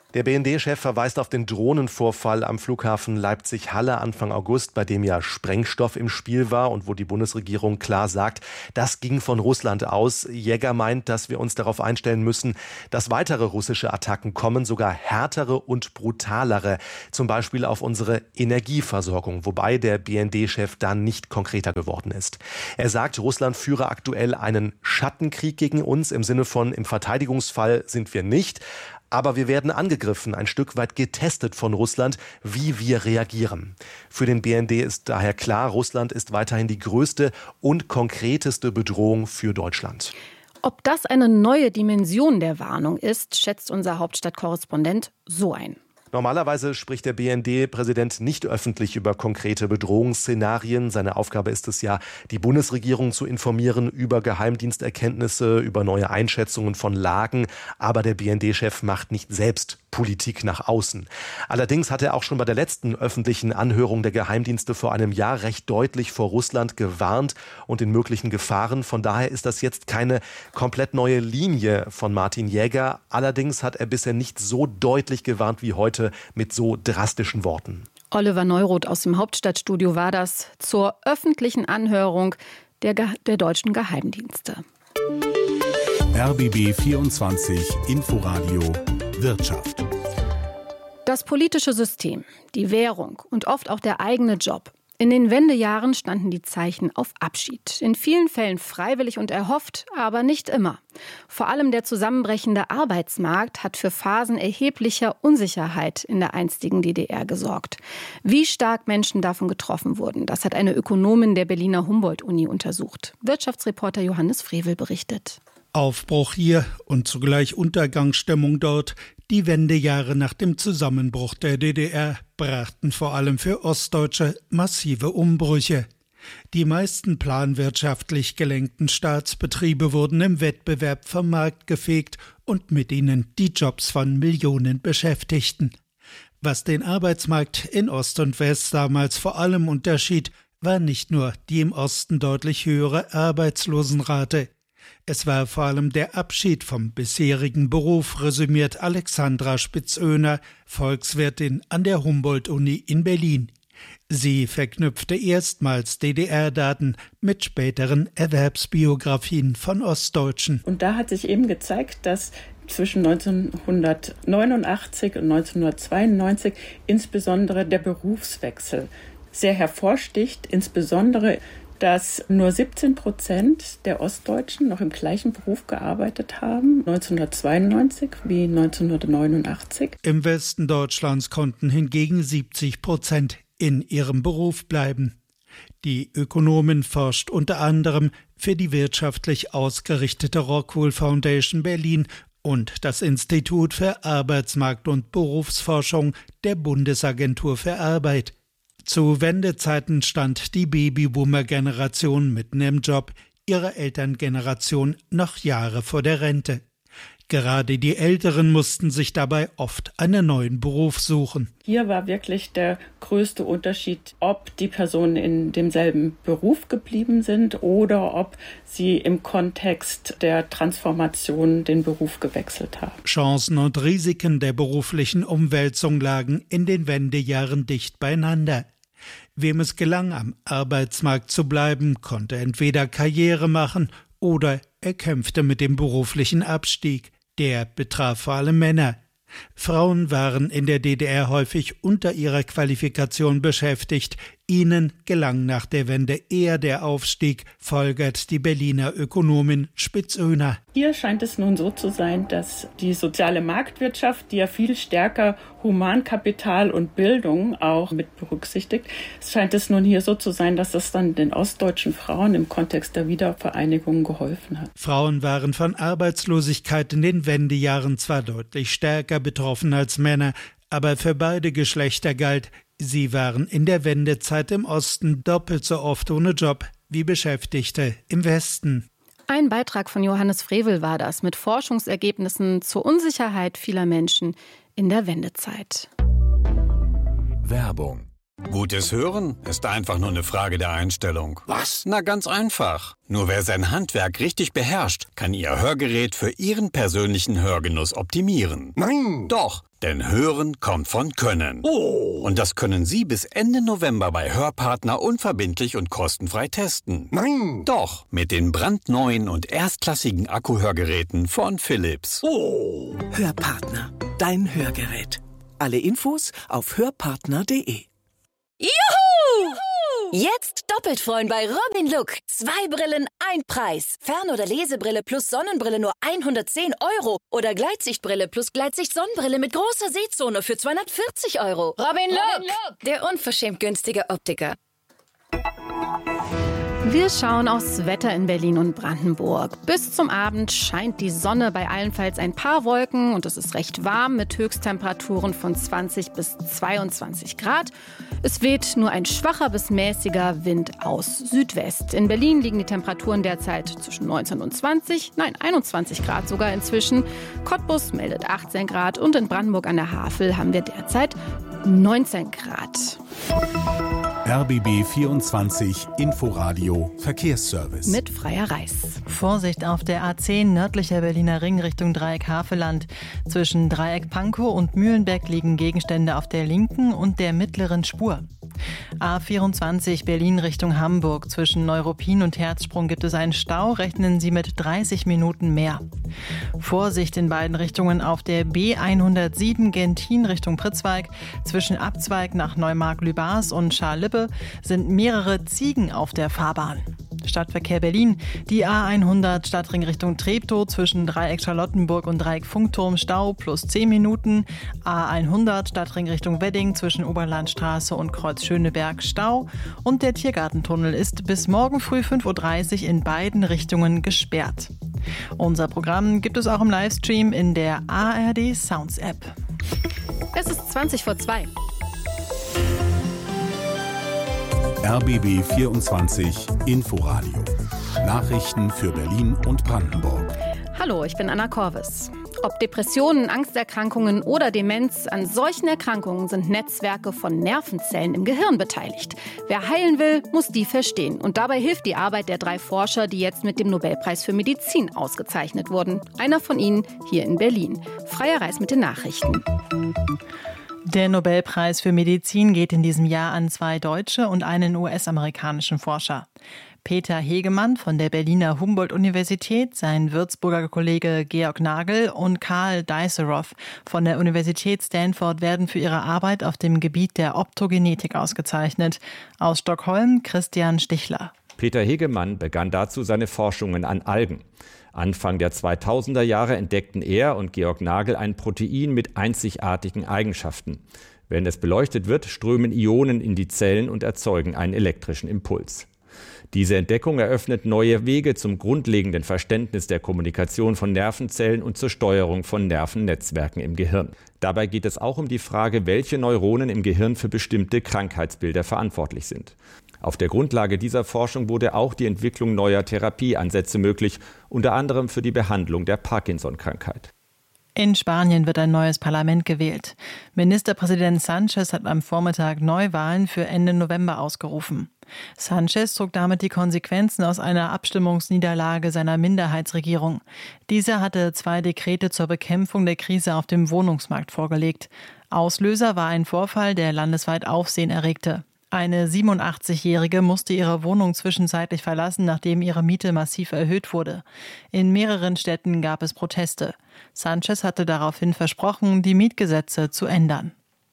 Der B N D-Chef verweist auf den Drohnenvorfall am Flughafen Leipzig-Halle Anfang August, bei dem ja Sprengstoff im Spiel war und wo die Bundesregierung klar sagt, das ging von Russland aus. Jäger meint, dass wir uns darauf einstellen müssen, dass weitere russische Attacken kommen, sogar härtere und brutalere, zum Beispiel auf unsere Energieversorgung, wobei der B N D-Chef da nicht konkreter geworden ist. Er sagt, Russland führe aktuell einen Schattenkrieg gegen uns, im Sinne von, im Verteidigungsfall sind wir nicht. Aber wir werden angegriffen, ein Stück weit getestet von Russland, wie wir reagieren. Für den B N D ist daher klar, Russland ist weiterhin die größte und konkreteste Bedrohung für Deutschland. Ob das eine neue Dimension der Warnung ist, schätzt unser Hauptstadtkorrespondent so ein. Normalerweise spricht der B N D-Präsident nicht öffentlich über konkrete Bedrohungsszenarien. Seine Aufgabe ist es ja, die Bundesregierung zu informieren über Geheimdiensterkenntnisse, über neue Einschätzungen von Lagen. Aber der B N D-Chef macht nicht selbst Politik nach außen. Allerdings hat er auch schon bei der letzten öffentlichen Anhörung der Geheimdienste vor einem Jahr recht deutlich vor Russland gewarnt und den möglichen Gefahren. Von daher ist das jetzt keine komplett neue Linie von Martin Jäger. Allerdings hat er bisher nicht so deutlich gewarnt wie heute mit so drastischen Worten. Oliver Neuroth aus dem Hauptstadtstudio war das zur öffentlichen Anhörung der, Ge- der deutschen Geheimdienste. R B B vierundzwanzig Inforadio Wirtschaft. Das politische System, die Währung und oft auch der eigene Job. In den Wendejahren standen die Zeichen auf Abschied. In vielen Fällen freiwillig und erhofft, aber nicht immer. Vor allem der zusammenbrechende Arbeitsmarkt hat für Phasen erheblicher Unsicherheit in der einstigen D D R gesorgt. Wie stark Menschen davon getroffen wurden, das hat eine Ökonomin der Berliner Humboldt-Uni untersucht. Wirtschaftsreporter Johannes Frevel berichtet. Aufbruch hier und zugleich Untergangsstimmung dort. Die Wendejahre nach dem Zusammenbruch der D D R brachten vor allem für Ostdeutsche massive Umbrüche. Die meisten planwirtschaftlich gelenkten Staatsbetriebe wurden im Wettbewerb vom Markt gefegt und mit ihnen die Jobs von Millionen Beschäftigten. Was den Arbeitsmarkt in Ost und West damals vor allem unterschied, war nicht nur die im Osten deutlich höhere Arbeitslosenrate. Es war vor allem der Abschied vom bisherigen Beruf, resümiert Alexandra Spitz-Oehner, Volkswirtin an der Humboldt-Uni in Berlin. Sie verknüpfte erstmals D D R-Daten mit späteren Erwerbsbiografien von Ostdeutschen. Und da hat sich eben gezeigt, dass zwischen neunzehnhundertneunundachtzig und neunzehnhundertzweiundneunzig insbesondere der Berufswechsel sehr hervorsticht, insbesondere dass nur siebzehn Prozent der Ostdeutschen noch im gleichen Beruf gearbeitet haben, neunzehnhundertzweiundneunzig wie neunzehnhundertneunundachtzig. Im Westen Deutschlands konnten hingegen siebzig Prozent in ihrem Beruf bleiben. Die Ökonomin forscht unter anderem für die wirtschaftlich ausgerichtete Rockwool Foundation Berlin und das Institut für Arbeitsmarkt- und Berufsforschung der Bundesagentur für Arbeit. Zu Wendezeiten stand die Babyboomer-Generation mitten im Job, ihre Elterngeneration noch Jahre vor der Rente. Gerade die Älteren mussten sich dabei oft einen neuen Beruf suchen. Hier war wirklich der größte Unterschied, ob die Personen in demselben Beruf geblieben sind oder ob sie im Kontext der Transformation den Beruf gewechselt haben. Chancen und Risiken der beruflichen Umwälzung lagen in den Wendejahren dicht beieinander. Wem es gelang, am Arbeitsmarkt zu bleiben, konnte entweder Karriere machen oder er kämpfte mit dem beruflichen Abstieg. Der betraf vor allem Männer. Frauen waren in der D D R häufig unter ihrer Qualifikation beschäftigt. Ihnen gelang nach der Wende eher der Aufstieg, folgert die Berliner Ökonomin Spitz-Oehner. Hier scheint es nun so zu sein, dass die soziale Marktwirtschaft, die ja viel stärker Humankapital und Bildung auch mit berücksichtigt, es scheint es nun hier so zu sein, dass das dann den ostdeutschen Frauen im Kontext der Wiedervereinigung geholfen hat. Frauen waren von Arbeitslosigkeit in den Wendejahren zwar deutlich stärker betroffen als Männer, aber für beide Geschlechter galt, sie waren in der Wendezeit im Osten doppelt so oft ohne Job wie Beschäftigte im Westen. Ein Beitrag von Johannes Frevel war das mit Forschungsergebnissen zur Unsicherheit vieler Menschen in der Wendezeit. Werbung. Gutes Hören ist einfach nur eine Frage der Einstellung. Was? Na, ganz einfach. Nur wer sein Handwerk richtig beherrscht, kann Ihr Hörgerät für Ihren persönlichen Hörgenuss optimieren. Nein! Doch, Denn Hören kommt von Können. Oh. Und das können Sie bis Ende November bei Hörpartner unverbindlich und kostenfrei testen. Nein! Doch, mit den brandneuen und erstklassigen Akkuhörgeräten von Philips. Oh. Hörpartner, dein Hörgerät. Alle Infos auf hörpartner punkt de. Juhu! Jetzt doppelt freuen bei Robin Look. Zwei Brillen, ein Preis. Fern- oder Lesebrille plus Sonnenbrille nur hundertzehn Euro. Oder Gleitsichtbrille plus Gleitsicht-Sonnenbrille mit großer Sehzone für zweihundertvierzig Euro. Robin Look, der unverschämt günstige Optiker. Wir schauen aufs Wetter in Berlin und Brandenburg. Bis zum Abend scheint die Sonne, bei allenfalls ein paar Wolken und es ist recht warm mit Höchsttemperaturen von zwanzig bis zweiundzwanzig Grad. Es weht nur ein schwacher bis mäßiger Wind aus Südwest. In Berlin liegen die Temperaturen derzeit zwischen neunzehn und zwanzig, nein einundzwanzig Grad sogar inzwischen. Cottbus meldet achtzehn Grad und in Brandenburg an der Havel haben wir derzeit neunzehn Grad. R B B vierundzwanzig Inforadio Verkehrsservice. Mit Freier Reis. Vorsicht auf der A zehn nördlicher Berliner Ring Richtung Dreieck Havelland. Zwischen Dreieck Pankow und Mühlenbeck liegen Gegenstände auf der linken und der mittleren Spur. A vierundzwanzig Berlin Richtung Hamburg. Zwischen Neuruppin und Herzsprung gibt es einen Stau. Rechnen Sie mit dreißig Minuten mehr. Vorsicht in beiden Richtungen auf der B hundertsieben Gentin Richtung Pritzwalk. Zwischen Abzweig nach Neumarkt-Lübars und Scharlippe sind mehrere Ziegen auf der Fahrbahn. Stadtverkehr Berlin, die A hundert Stadtring Richtung Treptow zwischen Dreieck Charlottenburg und Dreieck Funkturm Stau plus zehn Minuten. A hundert Stadtring Richtung Wedding zwischen Oberlandstraße und Kreuz Schöneberg Stau. Und der Tiergartentunnel ist bis morgen früh fünf Uhr dreißig in beiden Richtungen gesperrt. Unser Programm gibt es auch im Livestream in der A R D Sounds App. Es ist zwanzig vor zwei. R B B vierundzwanzig Inforadio. Nachrichten für Berlin und Brandenburg. Hallo, ich bin Anna Korvis. Ob Depressionen, Angsterkrankungen oder Demenz, an solchen Erkrankungen sind Netzwerke von Nervenzellen im Gehirn beteiligt. Wer heilen will, muss die verstehen. Und dabei hilft die Arbeit der drei Forscher, die jetzt mit dem Nobelpreis für Medizin ausgezeichnet wurden. Einer von ihnen hier in Berlin. Freier Reis mit den Nachrichten. Der Nobelpreis für Medizin geht in diesem Jahr an zwei deutsche und einen U S-amerikanischen Forscher. Peter Hegemann von der Berliner Humboldt-Universität, sein Würzburger Kollege Georg Nagel und Karl Deiserow von der Universität Stanford werden für ihre Arbeit auf dem Gebiet der Optogenetik ausgezeichnet. Aus Stockholm Christian Stichler. Peter Hegemann begann dazu seine Forschungen an Algen. Anfang der zweitausender Jahre entdeckten er und Georg Nagel ein Protein mit einzigartigen Eigenschaften. Wenn es beleuchtet wird, strömen Ionen in die Zellen und erzeugen einen elektrischen Impuls. Diese Entdeckung eröffnet neue Wege zum grundlegenden Verständnis der Kommunikation von Nervenzellen und zur Steuerung von Nervennetzwerken im Gehirn. Dabei geht es auch um die Frage, welche Neuronen im Gehirn für bestimmte Krankheitsbilder verantwortlich sind. Auf der Grundlage dieser Forschung wurde auch die Entwicklung neuer Therapieansätze möglich, unter anderem für die Behandlung der Parkinson-Krankheit. In Spanien wird ein neues Parlament gewählt. Ministerpräsident Sánchez hat am Vormittag Neuwahlen für Ende November ausgerufen. Sánchez zog damit die Konsequenzen aus einer Abstimmungsniederlage seiner Minderheitsregierung. Diese hatte zwei Dekrete zur Bekämpfung der Krise auf dem Wohnungsmarkt vorgelegt. Auslöser war ein Vorfall, der landesweit Aufsehen erregte. Eine siebenundachtzigjährige musste ihre Wohnung zwischenzeitlich verlassen, nachdem ihre Miete massiv erhöht wurde. In mehreren Städten gab es Proteste. Sánchez hatte daraufhin versprochen, die Mietgesetze zu ändern.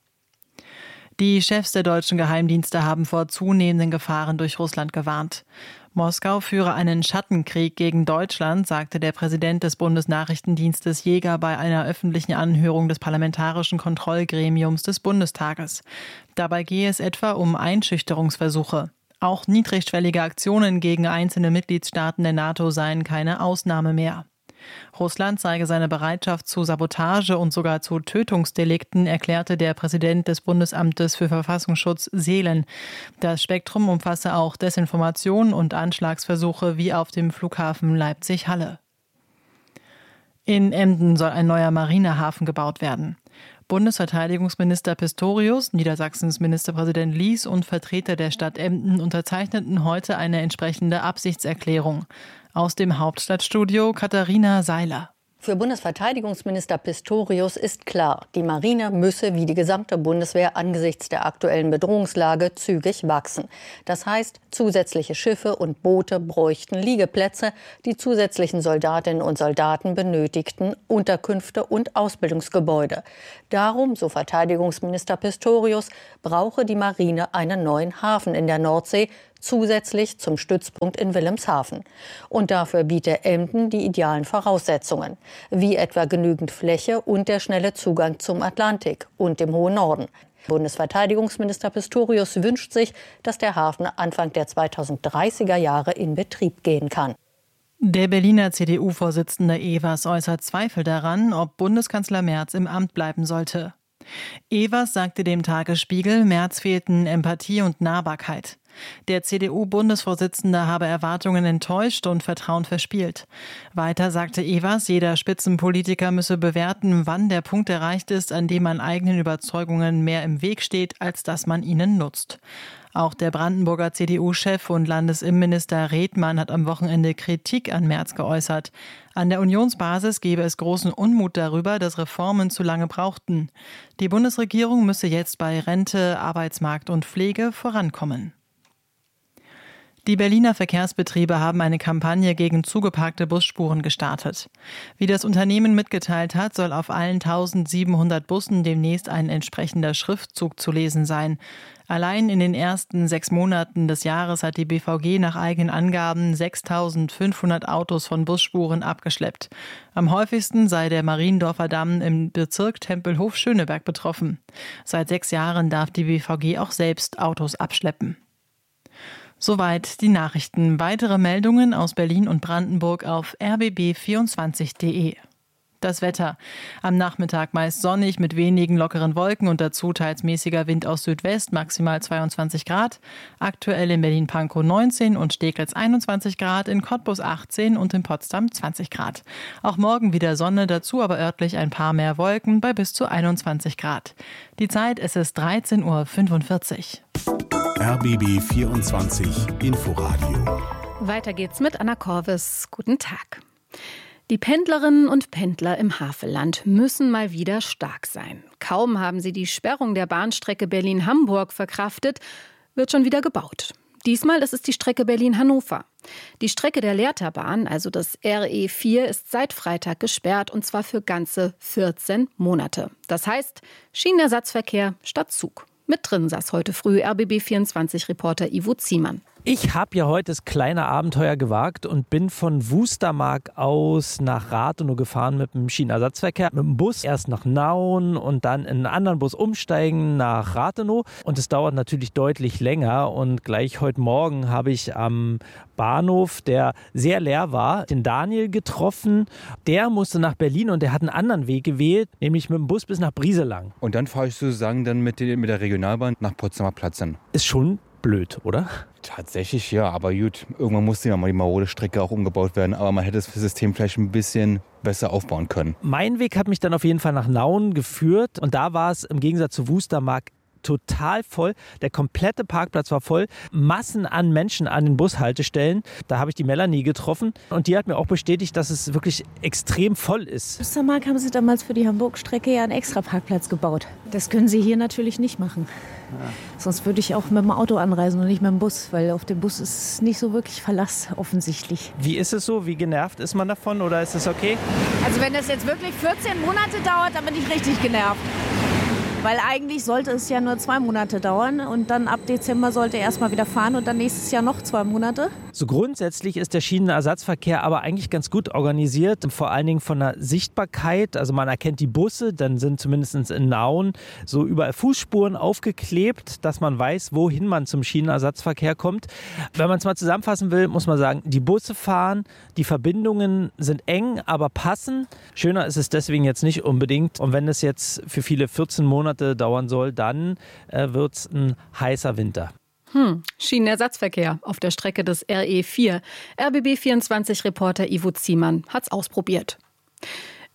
Die Chefs der deutschen Geheimdienste haben vor zunehmenden Gefahren durch Russland gewarnt. Moskau führe einen Schattenkrieg gegen Deutschland, sagte der Präsident des Bundesnachrichtendienstes Jäger bei einer öffentlichen Anhörung des Parlamentarischen Kontrollgremiums des Bundestages. Dabei gehe es etwa um Einschüchterungsversuche. Auch niedrigschwellige Aktionen gegen einzelne Mitgliedstaaten der NATO seien keine Ausnahme mehr. Russland zeige seine Bereitschaft zu Sabotage und sogar zu Tötungsdelikten, erklärte der Präsident des Bundesamtes für Verfassungsschutz Seelen. Das Spektrum umfasse auch Desinformation und Anschlagsversuche wie auf dem Flughafen Leipzig-Halle. In Emden soll ein neuer Marinehafen gebaut werden. Bundesverteidigungsminister Pistorius, Niedersachsens Ministerpräsident Lies und Vertreter der Stadt Emden unterzeichneten heute eine entsprechende Absichtserklärung. Aus dem Hauptstadtstudio Katharina Seiler. Für Bundesverteidigungsminister Pistorius ist klar, die Marine müsse wie die gesamte Bundeswehr angesichts der aktuellen Bedrohungslage zügig wachsen. Das heißt, zusätzliche Schiffe und Boote bräuchten Liegeplätze, die zusätzlichen Soldatinnen und Soldaten benötigten Unterkünfte und Ausbildungsgebäude. Darum, so Verteidigungsminister Pistorius, brauche die Marine einen neuen Hafen in der Nordsee, zusätzlich zum Stützpunkt in Wilhelmshaven. Und dafür biete Emden die idealen Voraussetzungen, wie etwa genügend Fläche und der schnelle Zugang zum Atlantik und dem hohen Norden. Bundesverteidigungsminister Pistorius wünscht sich, dass der Hafen Anfang der zweitausenddreißiger Jahre in Betrieb gehen kann. Der Berliner C D U-Vorsitzende Evers äußert Zweifel daran, ob Bundeskanzler Merz im Amt bleiben sollte. Evers sagte dem Tagesspiegel, Merz fehlten Empathie und Nahbarkeit. Der C D U-Bundesvorsitzende habe Erwartungen enttäuscht und Vertrauen verspielt. Weiter sagte Evers, jeder Spitzenpolitiker müsse bewerten, wann der Punkt erreicht ist, an dem man eigenen Überzeugungen mehr im Weg steht, als dass man ihnen nutzt. Auch der Brandenburger C D U-Chef und Landesinnenminister Redmann hat am Wochenende Kritik an Merz geäußert. An der Unionsbasis gebe es großen Unmut darüber, dass Reformen zu lange brauchten. Die Bundesregierung müsse jetzt bei Rente, Arbeitsmarkt und Pflege vorankommen. Die Berliner Verkehrsbetriebe haben eine Kampagne gegen zugeparkte Busspuren gestartet. Wie das Unternehmen mitgeteilt hat, soll auf allen eintausendsiebenhundert Bussen demnächst ein entsprechender Schriftzug zu lesen sein. Allein in den ersten sechs Monaten des Jahres hat die B V G nach eigenen Angaben sechstausendfünfhundert Autos von Busspuren abgeschleppt. Am häufigsten sei der Mariendorfer Damm im Bezirk Tempelhof-Schöneberg betroffen. Seit sechs Jahren darf die B V G auch selbst Autos abschleppen. Soweit die Nachrichten. Weitere Meldungen aus Berlin und Brandenburg auf r b b vierundzwanzig punkt d e. Das Wetter. Am Nachmittag meist sonnig mit wenigen lockeren Wolken und dazu teils mäßiger Wind aus Südwest, maximal zweiundzwanzig Grad. Aktuell in Berlin-Pankow neunzehn und Steglitz einundzwanzig Grad, in Cottbus achtzehn und in Potsdam zwanzig Grad. Auch morgen wieder Sonne, dazu aber örtlich ein paar mehr Wolken bei bis zu einundzwanzig Grad. Die Zeit, es ist dreizehn Uhr fünfundvierzig. R B B vierundzwanzig Inforadio. Weiter geht's mit Anna Korvis. Guten Tag. Die Pendlerinnen und Pendler im Havelland müssen mal wieder stark sein. Kaum haben sie die Sperrung der Bahnstrecke Berlin-Hamburg verkraftet, wird schon wieder gebaut. Diesmal ist es die Strecke Berlin-Hannover. Die Strecke der Lehrterbahn, also das R E vier, ist seit Freitag gesperrt und zwar für ganze vierzehn Monate. Das heißt Schienenersatzverkehr statt Zug. Mit drin saß heute früh R B B vierundzwanzig-Reporter Ivo Ziemann. Ich habe ja heute das kleine Abenteuer gewagt und bin von Wustermark aus nach Rathenow gefahren mit dem Schienenersatzverkehr. Mit dem Bus erst nach Nauen und dann in einen anderen Bus umsteigen nach Rathenow. Und es dauert natürlich deutlich länger. Und gleich heute Morgen habe ich am Bahnhof, der sehr leer war, den Daniel getroffen. Der musste nach Berlin und der hat einen anderen Weg gewählt, nämlich mit dem Bus bis nach Brieselang. Und dann fahre ich sozusagen dann mit der Regionalbahn nach Potsdamer Platz hin. Ist schon blöd, oder? Tatsächlich ja, aber gut, irgendwann musste ja mal die marode Strecke auch umgebaut werden, aber man hätte das System vielleicht ein bisschen besser aufbauen können. Mein Weg hat mich dann auf jeden Fall nach Nauen geführt und da war es im Gegensatz zu Wustermark total voll. Der komplette Parkplatz war voll. Massen an Menschen an den Bushaltestellen. Da habe ich die Melanie getroffen und die hat mir auch bestätigt, dass es wirklich extrem voll ist. Wustermark haben sie damals für die Hamburg-Strecke ja einen extra Parkplatz gebaut. Das können sie hier natürlich nicht machen. Ja. Sonst würde ich auch mit dem Auto anreisen und nicht mit dem Bus, weil auf dem Bus ist nicht so wirklich Verlass offensichtlich. Wie ist es so? Wie genervt ist man davon oder ist es okay? Also wenn das jetzt wirklich vierzehn Monate dauert, dann bin ich richtig genervt. Weil eigentlich sollte es ja nur zwei Monate dauern und dann ab Dezember sollte er erstmal wieder fahren und dann nächstes Jahr noch zwei Monate. So grundsätzlich ist der Schienenersatzverkehr aber eigentlich ganz gut organisiert, vor allen Dingen von der Sichtbarkeit. Also man erkennt die Busse, dann sind zumindest in Nauen so überall Fußspuren aufgeklebt, dass man weiß, wohin man zum Schienenersatzverkehr kommt. Wenn man es mal zusammenfassen will, muss man sagen, die Busse fahren, die Verbindungen sind eng, aber passen. Schöner ist es deswegen jetzt nicht unbedingt. Und wenn es jetzt für viele vierzehn Monate dauern soll, dann äh, wird es ein heißer Winter. Hm. Schienenersatzverkehr auf der Strecke des R E vier. R B B vierundzwanzig-Reporter Ivo Ziemann hat's ausprobiert.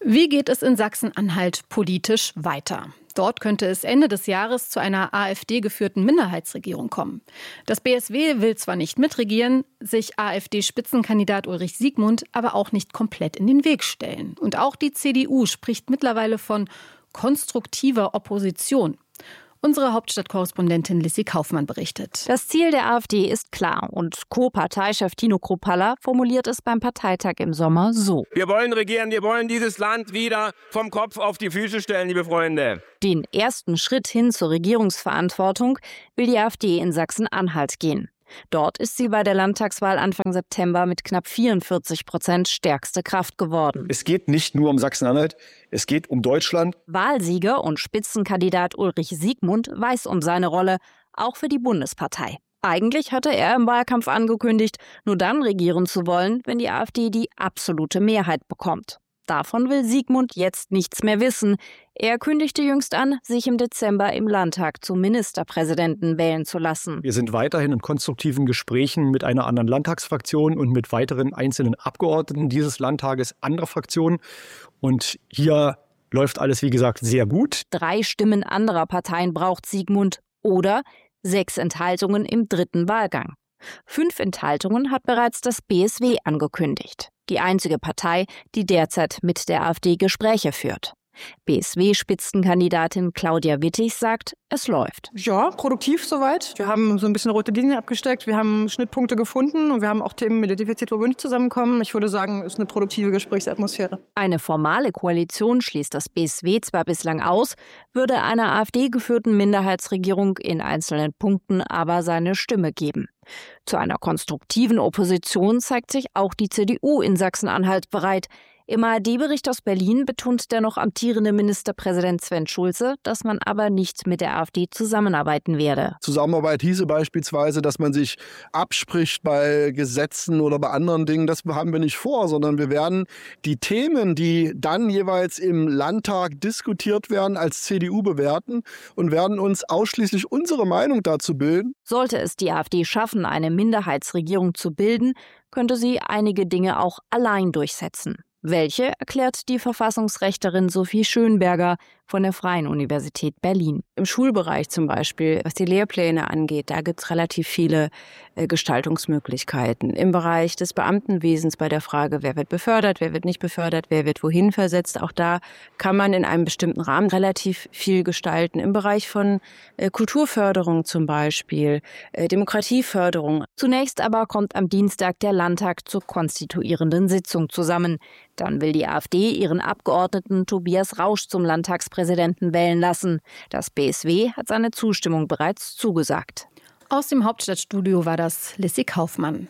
Wie geht es in Sachsen-Anhalt politisch weiter? Dort könnte es Ende des Jahres zu einer AfD-geführten Minderheitsregierung kommen. Das B S W will zwar nicht mitregieren, sich AfD-Spitzenkandidat Ulrich Siegmund aber auch nicht komplett in den Weg stellen. Und auch die C D U spricht mittlerweile von konstruktiver Opposition. Unsere Hauptstadtkorrespondentin Lissy Kaufmann berichtet. Das Ziel der AfD ist klar und Co-Parteichef Tino Kruppalla formuliert es beim Parteitag im Sommer so. Wir wollen regieren, wir wollen dieses Land wieder vom Kopf auf die Füße stellen, liebe Freunde. Den ersten Schritt hin zur Regierungsverantwortung will die AfD in Sachsen-Anhalt gehen. Dort ist sie bei der Landtagswahl Anfang September mit knapp vierundvierzig Prozent stärkste Kraft geworden. Es geht nicht nur um Sachsen-Anhalt, es geht um Deutschland. Wahlsieger und Spitzenkandidat Ulrich Siegmund weiß um seine Rolle, auch für die Bundespartei. Eigentlich hatte er im Wahlkampf angekündigt, nur dann regieren zu wollen, wenn die AfD die absolute Mehrheit bekommt. Davon will Siegmund jetzt nichts mehr wissen. Er kündigte jüngst an, sich im Dezember im Landtag zum Ministerpräsidenten wählen zu lassen. Wir sind weiterhin in konstruktiven Gesprächen mit einer anderen Landtagsfraktion und mit weiteren einzelnen Abgeordneten dieses Landtages anderer Fraktionen. Und hier läuft alles, wie gesagt, sehr gut. Drei Stimmen anderer Parteien braucht Siegmund oder sechs Enthaltungen im dritten Wahlgang. Fünf Enthaltungen hat bereits das B S W angekündigt. Die einzige Partei, die derzeit mit der AfD Gespräche führt. B S W-Spitzenkandidatin Claudia Wittig sagt, es läuft. Ja, produktiv soweit. Wir haben so ein bisschen rote Linien abgesteckt, wir haben Schnittpunkte gefunden und wir haben auch Themen identifiziert, wo wir nicht zusammenkommen. Ich würde sagen, es ist eine produktive Gesprächsatmosphäre. Eine formale Koalition schließt das B S W zwar bislang aus, würde einer AfD-geführten Minderheitsregierung in einzelnen Punkten aber seine Stimme geben. Zu einer konstruktiven Opposition zeigt sich auch die C D U in Sachsen-Anhalt bereit. Im A R D-Bericht aus Berlin betont der noch amtierende Ministerpräsident Sven Schulze, dass man aber nicht mit der AfD zusammenarbeiten werde. Zusammenarbeit hieße beispielsweise, dass man sich abspricht bei Gesetzen oder bei anderen Dingen. Das haben wir nicht vor, sondern wir werden die Themen, die dann jeweils im Landtag diskutiert werden, als C D U bewerten und werden uns ausschließlich unsere Meinung dazu bilden. Sollte es die AfD schaffen, eine Minderheitsregierung zu bilden, könnte sie einige Dinge auch allein durchsetzen. Welche, erklärt die Verfassungsrechterin Sophie Schönberger von der Freien Universität Berlin. Im Schulbereich zum Beispiel, was die Lehrpläne angeht, da gibt es relativ viele äh, Gestaltungsmöglichkeiten. Im Bereich des Beamtenwesens bei der Frage, wer wird befördert, wer wird nicht befördert, wer wird wohin versetzt, auch da kann man in einem bestimmten Rahmen relativ viel gestalten. Im Bereich von äh, Kulturförderung zum Beispiel, äh, Demokratieförderung. Zunächst aber kommt am Dienstag der Landtag zur konstituierenden Sitzung zusammen. Dann will die AfD ihren Abgeordneten Tobias Rausch zum Landtagspräsidenten wählen lassen. Das B S W hat seine Zustimmung bereits zugesagt. Aus dem Hauptstadtstudio war das Lissy Kaufmann.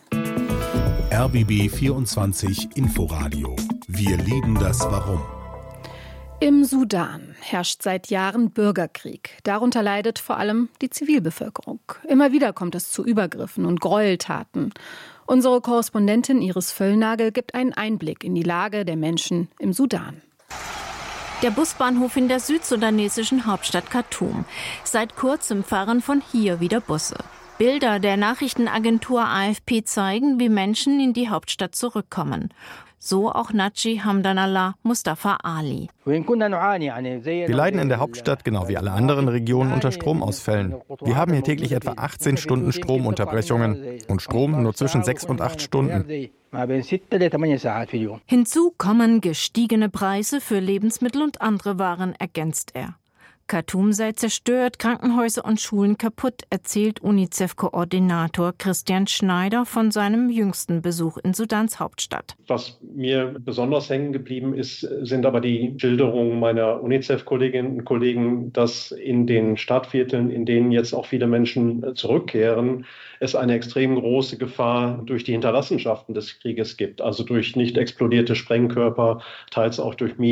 R B B vierundzwanzig Inforadio. Wir lieben das Warum. Im Sudan herrscht seit Jahren Bürgerkrieg. Darunter leidet vor allem die Zivilbevölkerung. Immer wieder kommt es zu Übergriffen und Gräueltaten. Unsere Korrespondentin Iris Völlnagel gibt einen Einblick in die Lage der Menschen im Sudan. Der Busbahnhof in der südsudanesischen Hauptstadt Khartoum. Seit kurzem fahren von hier wieder Busse. Bilder der Nachrichtenagentur A F P zeigen, wie Menschen in die Hauptstadt zurückkommen. So auch Naji Hamdanallah Mustafa Ali. Wir leiden in der Hauptstadt genau wie alle anderen Regionen unter Stromausfällen. Wir haben hier täglich etwa achtzehn Stunden Stromunterbrechungen und Strom nur zwischen sechs und acht Stunden. Hinzu kommen gestiegene Preise für Lebensmittel und andere Waren, ergänzt er. Khartoum sei zerstört, Krankenhäuser und Schulen kaputt, erzählt UNICEF-Koordinator Christian Schneider von seinem jüngsten Besuch in Sudans Hauptstadt. Was mir besonders hängen geblieben ist, sind aber die Schilderungen meiner UNICEF-Kolleginnen und Kollegen, dass in den Stadtvierteln, in denen jetzt auch viele Menschen zurückkehren, es eine extrem große Gefahr durch die Hinterlassenschaften des Krieges gibt, also durch nicht explodierte Sprengkörper, teils auch durch Minen.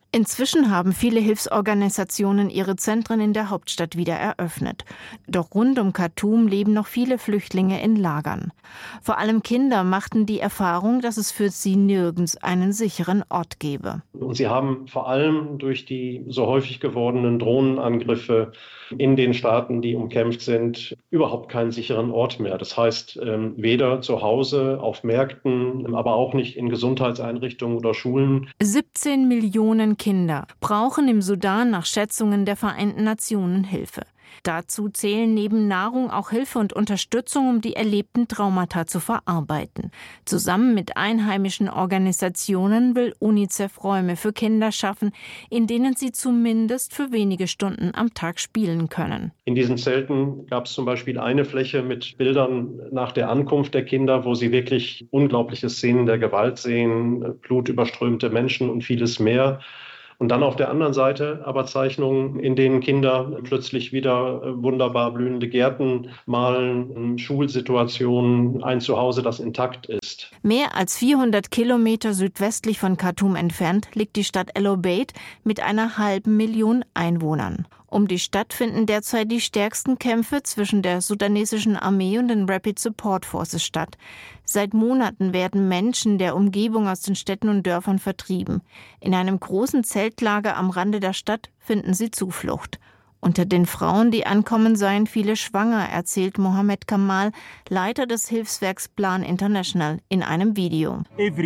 Inzwischen haben viele Hilfsorganisationen ihre Zentren in der Hauptstadt wieder eröffnet. Doch rund um Khartoum leben noch viele Flüchtlinge in Lagern. Vor allem Kinder machten die Erfahrung, dass es für sie nirgends einen sicheren Ort gebe. Und sie haben vor allem durch die so häufig gewordenen Drohnenangriffe in den Staaten, die umkämpft sind, überhaupt keinen sicheren Ort mehr. Das heißt, weder zu Hause, auf Märkten, aber auch nicht in Gesundheitseinrichtungen oder Schulen. siebzehn Millionen Kinder brauchen im Sudan nach Schätzungen der Vereinten Nationen Hilfe. Dazu zählen neben Nahrung auch Hilfe und Unterstützung, um die erlebten Traumata zu verarbeiten. Zusammen mit einheimischen Organisationen will UNICEF Räume für Kinder schaffen, in denen sie zumindest für wenige Stunden am Tag spielen können. In diesen Zelten gab es zum Beispiel eine Fläche mit Bildern nach der Ankunft der Kinder, wo sie wirklich unglaubliche Szenen der Gewalt sehen, blutüberströmte Menschen und vieles mehr. Und dann auf der anderen Seite aber Zeichnungen, in denen Kinder plötzlich wieder wunderbar blühende Gärten malen, Schulsituationen, ein Zuhause, das intakt ist. Mehr als vierhundert Kilometer südwestlich von Khartoum entfernt liegt die Stadt El Obeid mit einer halben Million Einwohnern. Um die Stadt finden derzeit die stärksten Kämpfe zwischen der sudanesischen Armee und den Rapid Support Forces statt. Seit Monaten werden Menschen der Umgebung aus den Städten und Dörfern vertrieben. In einem großen Zeltlager am Rande der Stadt finden sie Zuflucht. Unter den Frauen, die ankommen, seien viele schwanger, erzählt Mohammed Kamal, Leiter des Hilfswerks Plan International, in einem Video.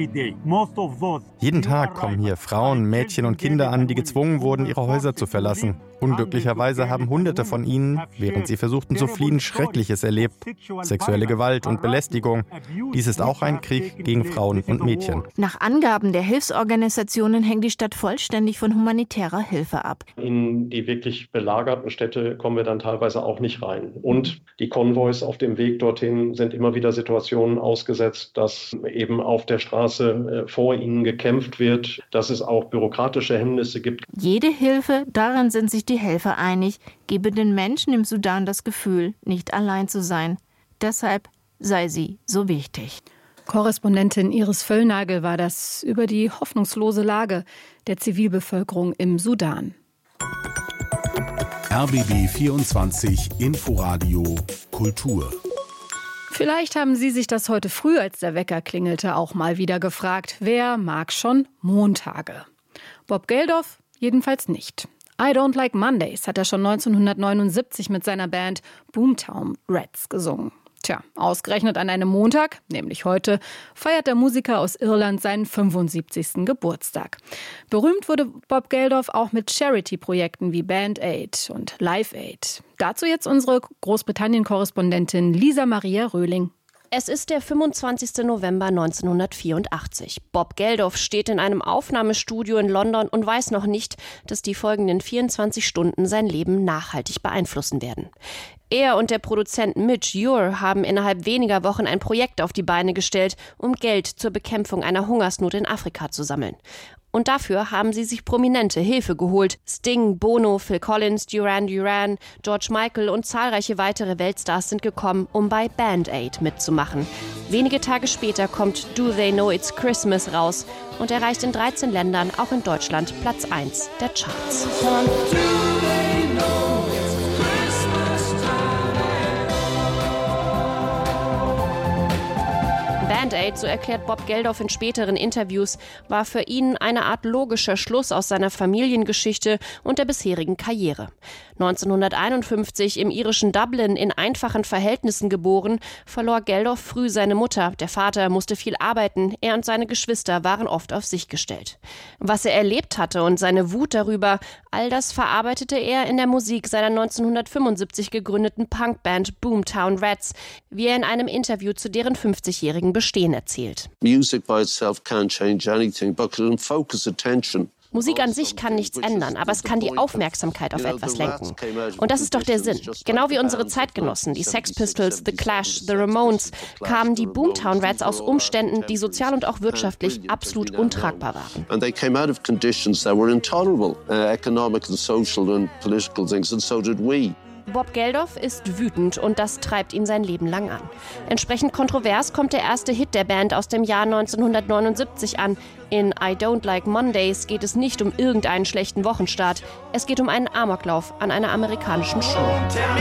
Jeden Tag kommen hier Frauen, Mädchen und Kinder an, die gezwungen wurden, ihre Häuser zu verlassen. Unglücklicherweise haben Hunderte von ihnen, während sie versuchten zu fliehen, Schreckliches erlebt. Sexuelle Gewalt und Belästigung. Dies ist auch ein Krieg gegen Frauen und Mädchen. Nach Angaben der Hilfsorganisationen hängt die Stadt vollständig von humanitärer Hilfe ab. In die wirklich belagerten Städte kommen wir dann teilweise auch nicht rein. Und die Konvois auf dem Weg dorthin sind immer wieder Situationen ausgesetzt, dass eben auf der Straße vor ihnen gekämpft wird, dass es auch bürokratische Hemmnisse gibt. Jede Hilfe, daran sind sich die Helfer einig, gebe den Menschen im Sudan das Gefühl, nicht allein zu sein. Deshalb sei sie so wichtig. Korrespondentin Iris Völlnagel war das über die hoffnungslose Lage der Zivilbevölkerung im Sudan. R B B vierundzwanzig Inforadio Kultur. Vielleicht haben Sie sich das heute früh, als der Wecker klingelte, auch mal wieder gefragt, wer mag schon Montage? Bob Geldof jedenfalls nicht. I Don't Like Mondays hat er schon neunzehnhundertneunundsiebzig mit seiner Band Boomtown Rats gesungen. Tja, ausgerechnet an einem Montag, nämlich heute, feiert der Musiker aus Irland seinen fünfundsiebzigsten Geburtstag. Berühmt wurde Bob Geldof auch mit Charity-Projekten wie Band Aid und Live Aid. Dazu jetzt unsere Großbritannien-Korrespondentin Lisa Maria Röhling. Es ist der fünfundzwanzigster November neunzehnhundertvierundachtzig. Bob Geldof steht in einem Aufnahmestudio in London und weiß noch nicht, dass die folgenden vierundzwanzig Stunden sein Leben nachhaltig beeinflussen werden. Er und der Produzent Midge Ure haben innerhalb weniger Wochen ein Projekt auf die Beine gestellt, um Geld zur Bekämpfung einer Hungersnot in Afrika zu sammeln. Und dafür haben sie sich prominente Hilfe geholt. Sting, Bono, Phil Collins, Duran Duran, George Michael und zahlreiche weitere Weltstars sind gekommen, um bei Band Aid mitzumachen. Wenige Tage später kommt Do They Know It's Christmas raus und erreicht in dreizehn Ländern, auch in Deutschland, Platz eins der Charts. Band Aid, so erklärt Bob Geldof in späteren Interviews, war für ihn eine Art logischer Schluss aus seiner Familiengeschichte und der bisherigen Karriere. neunzehnhunderteinundfünfzig im irischen Dublin in einfachen Verhältnissen geboren, verlor Geldof früh seine Mutter. Der Vater musste viel arbeiten, er und seine Geschwister waren oft auf sich gestellt. Was er erlebt hatte und seine Wut darüber, all das verarbeitete er in der Musik seiner neunzehnhundertfünfundsiebzig gegründeten Punkband Boomtown Rats, wie er in einem Interview zu deren fünfzigjährigen Bestehen erzählt. Music by itself can't change anything, but can focus attention. Musik an sich kann nichts ändern, aber es kann die Aufmerksamkeit auf etwas lenken. Und das ist doch der Sinn. Genau wie unsere Zeitgenossen, die Sex Pistols, The Clash, The Ramones, kamen die Boomtown Rats aus Umständen, die sozial und auch wirtschaftlich absolut untragbar waren. And they came out of conditions that were intolerable, uh, economic and social and political things, and so did we. Bob Geldof ist wütend und das treibt ihn sein Leben lang an. Entsprechend kontrovers kommt der erste Hit der Band aus dem Jahr neunzehnhundertneunundsiebzig an. In I Don't Like Mondays geht es nicht um irgendeinen schlechten Wochenstart. Es geht um einen Amoklauf an einer amerikanischen Schule.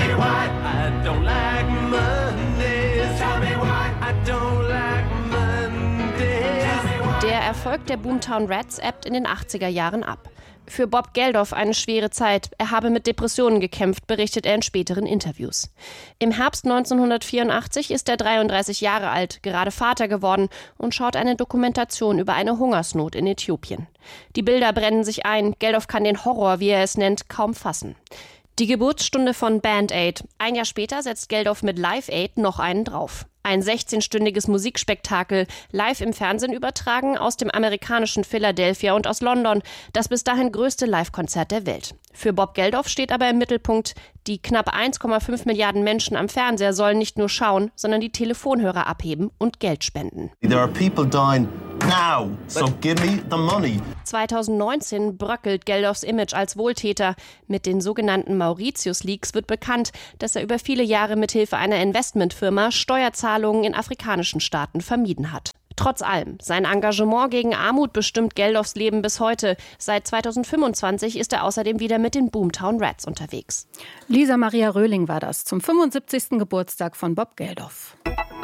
Der Erfolg der Boomtown Rats ebbt in den achtziger Jahren ab. Für Bob Geldof eine schwere Zeit. Er habe mit Depressionen gekämpft, berichtet er in späteren Interviews. Im Herbst neunzehnhundertvierundachtzig ist er dreiunddreißig Jahre alt, gerade Vater geworden und schaut eine Dokumentation über eine Hungersnot in Äthiopien. Die Bilder brennen sich ein. Geldof kann den Horror, wie er es nennt, kaum fassen. Die Geburtsstunde von Band Aid. Ein Jahr später setzt Geldof mit Live Aid noch einen drauf. Ein sechzehnstündiges Musikspektakel, live im Fernsehen übertragen aus dem amerikanischen Philadelphia und aus London, das bis dahin größte Live-Konzert der Welt. Für Bob Geldof steht aber im Mittelpunkt, die knapp eins Komma fünf Milliarden Menschen am Fernseher sollen nicht nur schauen, sondern die Telefonhörer abheben und Geld spenden. There are people dying now, so give me the money. zweitausendneunzehn bröckelt Geldofs Image als Wohltäter. Mit den sogenannten Mauritius-Leaks wird bekannt, dass er über viele Jahre mithilfe einer Investmentfirma Steuerzahlungen in afrikanischen Staaten vermieden hat. Trotz allem, sein Engagement gegen Armut bestimmt Geldofs Leben bis heute. Seit zweitausendfünfundzwanzig ist er außerdem wieder mit den Boomtown Rats unterwegs. Lisa Maria Röhling war das zum fünfundsiebzigsten Geburtstag von Bob Geldof.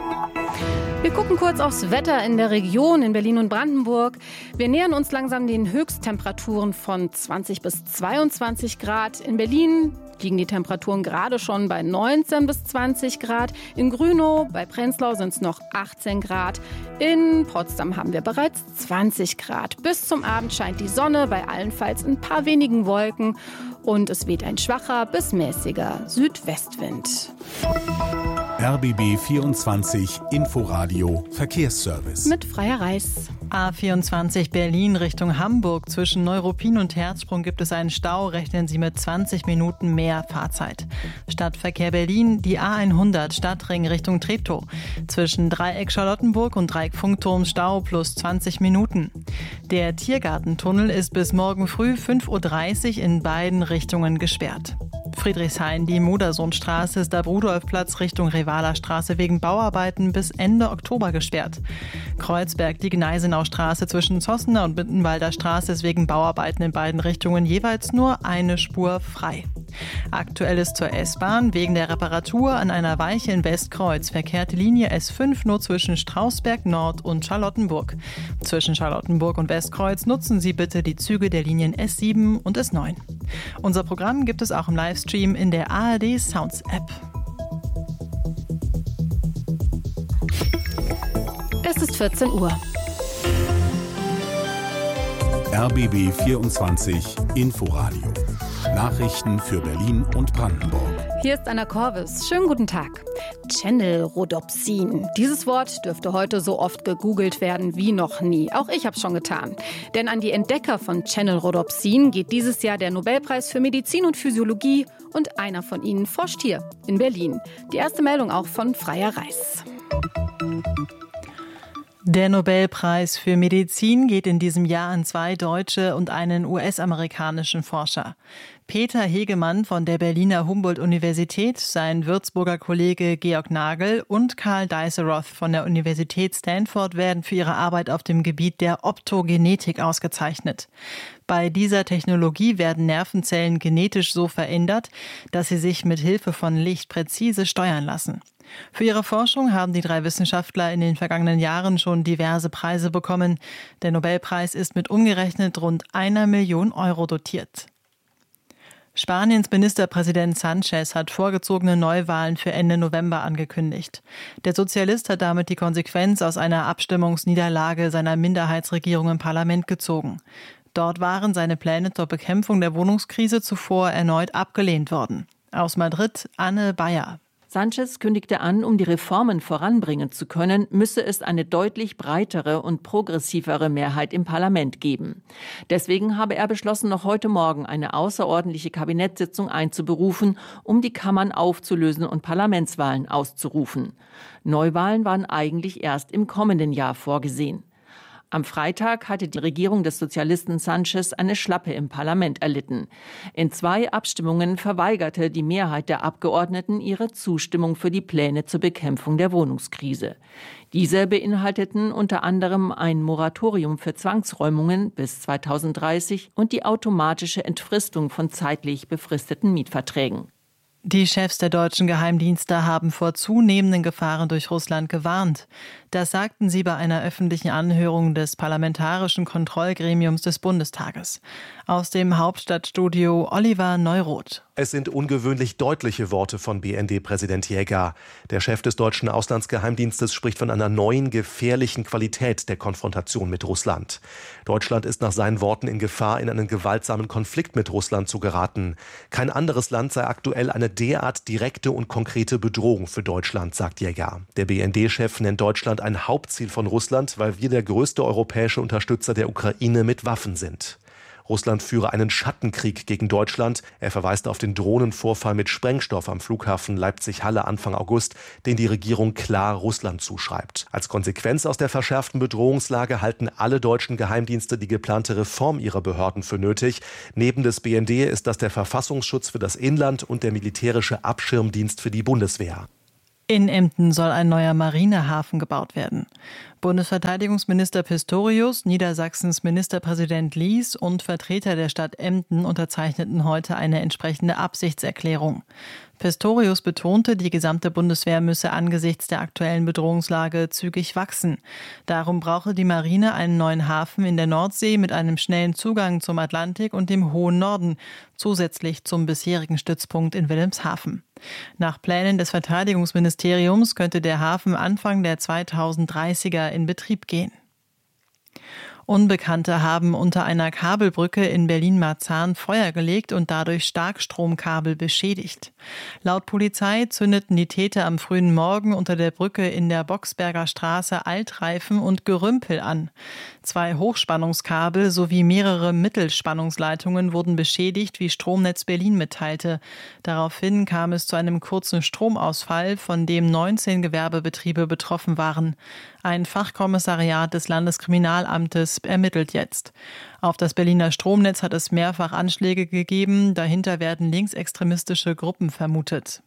Wir gucken kurz aufs Wetter in der Region in Berlin und Brandenburg. Wir nähern uns langsam den Höchsttemperaturen von zwanzig bis zweiundzwanzig Grad. In Berlin liegen die Temperaturen gerade schon bei neunzehn bis zwanzig Grad. In Grünow, bei Prenzlau sind es noch achtzehn Grad. In Potsdam haben wir bereits zwanzig Grad. Bis zum Abend scheint die Sonne, bei allenfalls ein paar wenigen Wolken. Und es weht ein schwacher bis mäßiger Südwestwind. R B B vierundzwanzig Inforadio Verkehrsservice. Mit Freya Reis. A vierundzwanzig Berlin Richtung Hamburg. Zwischen Neuruppin und Herzsprung gibt es einen Stau. Rechnen Sie mit zwanzig Minuten mehr Fahrzeit. Stadtverkehr Berlin, die A hundert Stadtring Richtung Treptow. Zwischen Dreieck Charlottenburg und Dreieck Funkturm Stau plus zwanzig Minuten. Der Tiergartentunnel ist bis morgen früh fünf Uhr dreißig in beiden Richtungen gesperrt. Friedrichshain, die Modersohnstraße ist ab Rudolfplatz Richtung Revaler Straße wegen Bauarbeiten bis Ende Oktober gesperrt. Kreuzberg, die Gneisenaustraße zwischen Zossener und Mittenwalder Straße ist wegen Bauarbeiten in beiden Richtungen jeweils nur eine Spur frei. Aktuell ist zur S-Bahn wegen der Reparatur an einer Weiche in Westkreuz verkehrt die Linie S fünf nur zwischen Strausberg Nord und Charlottenburg. Zwischen Charlottenburg und Westkreuz nutzen Sie bitte die Züge der Linien S sieben und S neun. Unser Programm gibt es auch im Livestream in der A R D Sounds App. Es ist vierzehn Uhr. R B B vierundzwanzig Inforadio. Nachrichten für Berlin und Brandenburg. Hier ist Anna Korvis. Schönen guten Tag. Channelrhodopsin. Dieses Wort dürfte heute so oft gegoogelt werden wie noch nie. Auch ich habe es schon getan. Denn an die Entdecker von Channelrhodopsin geht dieses Jahr der Nobelpreis für Medizin und Physiologie und einer von ihnen forscht hier in Berlin. Die erste Meldung auch von Freya Reis. Der Nobelpreis für Medizin geht in diesem Jahr an zwei deutsche und einen U S-amerikanischen Forscher. Peter Hegemann von der Berliner Humboldt-Universität, sein Würzburger Kollege Georg Nagel und Karl Deiseroth von der Universität Stanford werden für ihre Arbeit auf dem Gebiet der Optogenetik ausgezeichnet. Bei dieser Technologie werden Nervenzellen genetisch so verändert, dass sie sich mit Hilfe von Licht präzise steuern lassen. Für ihre Forschung haben die drei Wissenschaftler in den vergangenen Jahren schon diverse Preise bekommen. Der Nobelpreis ist mit umgerechnet rund einer Million Euro dotiert. Spaniens Ministerpräsident Sanchez hat vorgezogene Neuwahlen für Ende November angekündigt. Der Sozialist hat damit die Konsequenz aus einer Abstimmungsniederlage seiner Minderheitsregierung im Parlament gezogen. Dort waren seine Pläne zur Bekämpfung der Wohnungskrise zuvor erneut abgelehnt worden. Aus Madrid Anne Bayer. Sanchez kündigte an, um die Reformen voranbringen zu können, müsse es eine deutlich breitere und progressivere Mehrheit im Parlament geben. Deswegen habe er beschlossen, noch heute Morgen eine außerordentliche Kabinettssitzung einzuberufen, um die Kammern aufzulösen und Parlamentswahlen auszurufen. Neuwahlen waren eigentlich erst im kommenden Jahr vorgesehen. Am Freitag hatte die Regierung des Sozialisten Sanchez eine Schlappe im Parlament erlitten. In zwei Abstimmungen verweigerte die Mehrheit der Abgeordneten ihre Zustimmung für die Pläne zur Bekämpfung der Wohnungskrise. Diese beinhalteten unter anderem ein Moratorium für Zwangsräumungen bis zweitausenddreißig und die automatische Entfristung von zeitlich befristeten Mietverträgen. Die Chefs der deutschen Geheimdienste haben vor zunehmenden Gefahren durch Russland gewarnt. Das sagten sie bei einer öffentlichen Anhörung des Parlamentarischen Kontrollgremiums des Bundestages. Aus dem Hauptstadtstudio Oliver Neuroth. Es sind ungewöhnlich deutliche Worte von B N D-Präsident Jäger. Der Chef des deutschen Auslandsgeheimdienstes spricht von einer neuen, gefährlichen Qualität der Konfrontation mit Russland. Deutschland ist nach seinen Worten in Gefahr, in einen gewaltsamen Konflikt mit Russland zu geraten. Kein anderes Land sei aktuell eine derart direkte und konkrete Bedrohung für Deutschland, sagt Jäger. Der B N D-Chef nennt Deutschland ein Hauptziel von Russland, weil wir der größte europäische Unterstützer der Ukraine mit Waffen sind. Russland führe einen Schattenkrieg gegen Deutschland. Er verweist auf den Drohnenvorfall mit Sprengstoff am Flughafen Leipzig-Halle Anfang August, den die Regierung klar Russland zuschreibt. Als Konsequenz aus der verschärften Bedrohungslage halten alle deutschen Geheimdienste die geplante Reform ihrer Behörden für nötig. Neben des B N D ist das der Verfassungsschutz für das Inland und der militärische Abschirmdienst für die Bundeswehr. In Emden soll ein neuer Marinehafen gebaut werden. Bundesverteidigungsminister Pistorius, Niedersachsens Ministerpräsident Lies und Vertreter der Stadt Emden unterzeichneten heute eine entsprechende Absichtserklärung. Pistorius betonte, die gesamte Bundeswehr müsse angesichts der aktuellen Bedrohungslage zügig wachsen. Darum brauche die Marine einen neuen Hafen in der Nordsee mit einem schnellen Zugang zum Atlantik und dem hohen Norden, zusätzlich zum bisherigen Stützpunkt in Wilhelmshaven. Nach Plänen des Verteidigungsministeriums könnte der Hafen Anfang der zweitausenddreißiger in Betrieb gehen. Unbekannte haben unter einer Kabelbrücke in Berlin-Marzahn Feuer gelegt und dadurch Starkstromkabel beschädigt. Laut Polizei zündeten die Täter am frühen Morgen unter der Brücke in der Boxberger Straße Altreifen und Gerümpel an. Zwei Hochspannungskabel sowie mehrere Mittelspannungsleitungen wurden beschädigt, wie Stromnetz Berlin mitteilte. Daraufhin kam es zu einem kurzen Stromausfall, von dem neunzehn Gewerbebetriebe betroffen waren. Ein Fachkommissariat des Landeskriminalamtes ermittelt jetzt. Auf das Berliner Stromnetz hat es mehrfach Anschläge gegeben. Dahinter werden linksextremistische Gruppen vermutet.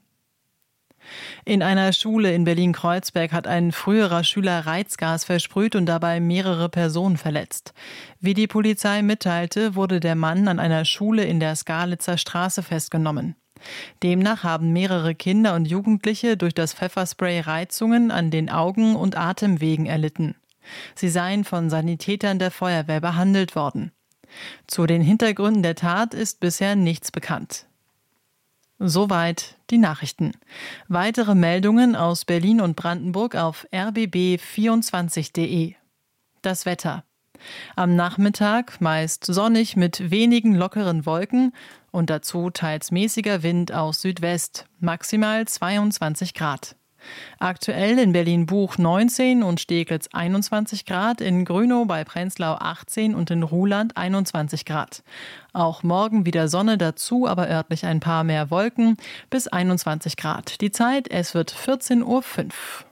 In einer Schule in Berlin-Kreuzberg hat ein früherer Schüler Reizgas versprüht und dabei mehrere Personen verletzt. Wie die Polizei mitteilte, wurde der Mann an einer Schule in der Skalitzer Straße festgenommen. Demnach haben mehrere Kinder und Jugendliche durch das Pfefferspray Reizungen an den Augen und Atemwegen erlitten. Sie seien von Sanitätern der Feuerwehr behandelt worden. Zu den Hintergründen der Tat ist bisher nichts bekannt. Soweit die Nachrichten. Weitere Meldungen aus Berlin und Brandenburg auf r b b vierundzwanzig punkt de. Das Wetter. Am Nachmittag meist sonnig mit wenigen lockeren Wolken und dazu teils mäßiger Wind aus Südwest, maximal zweiundzwanzig Grad. Aktuell in Berlin-Buch neunzehn und Steglitz einundzwanzig Grad, in Grünow bei Prenzlau achtzehn und in Ruhland einundzwanzig Grad. Auch morgen wieder Sonne dazu, aber örtlich ein paar mehr Wolken bis einundzwanzig Grad. Die Zeit, es wird vierzehn Uhr fünf.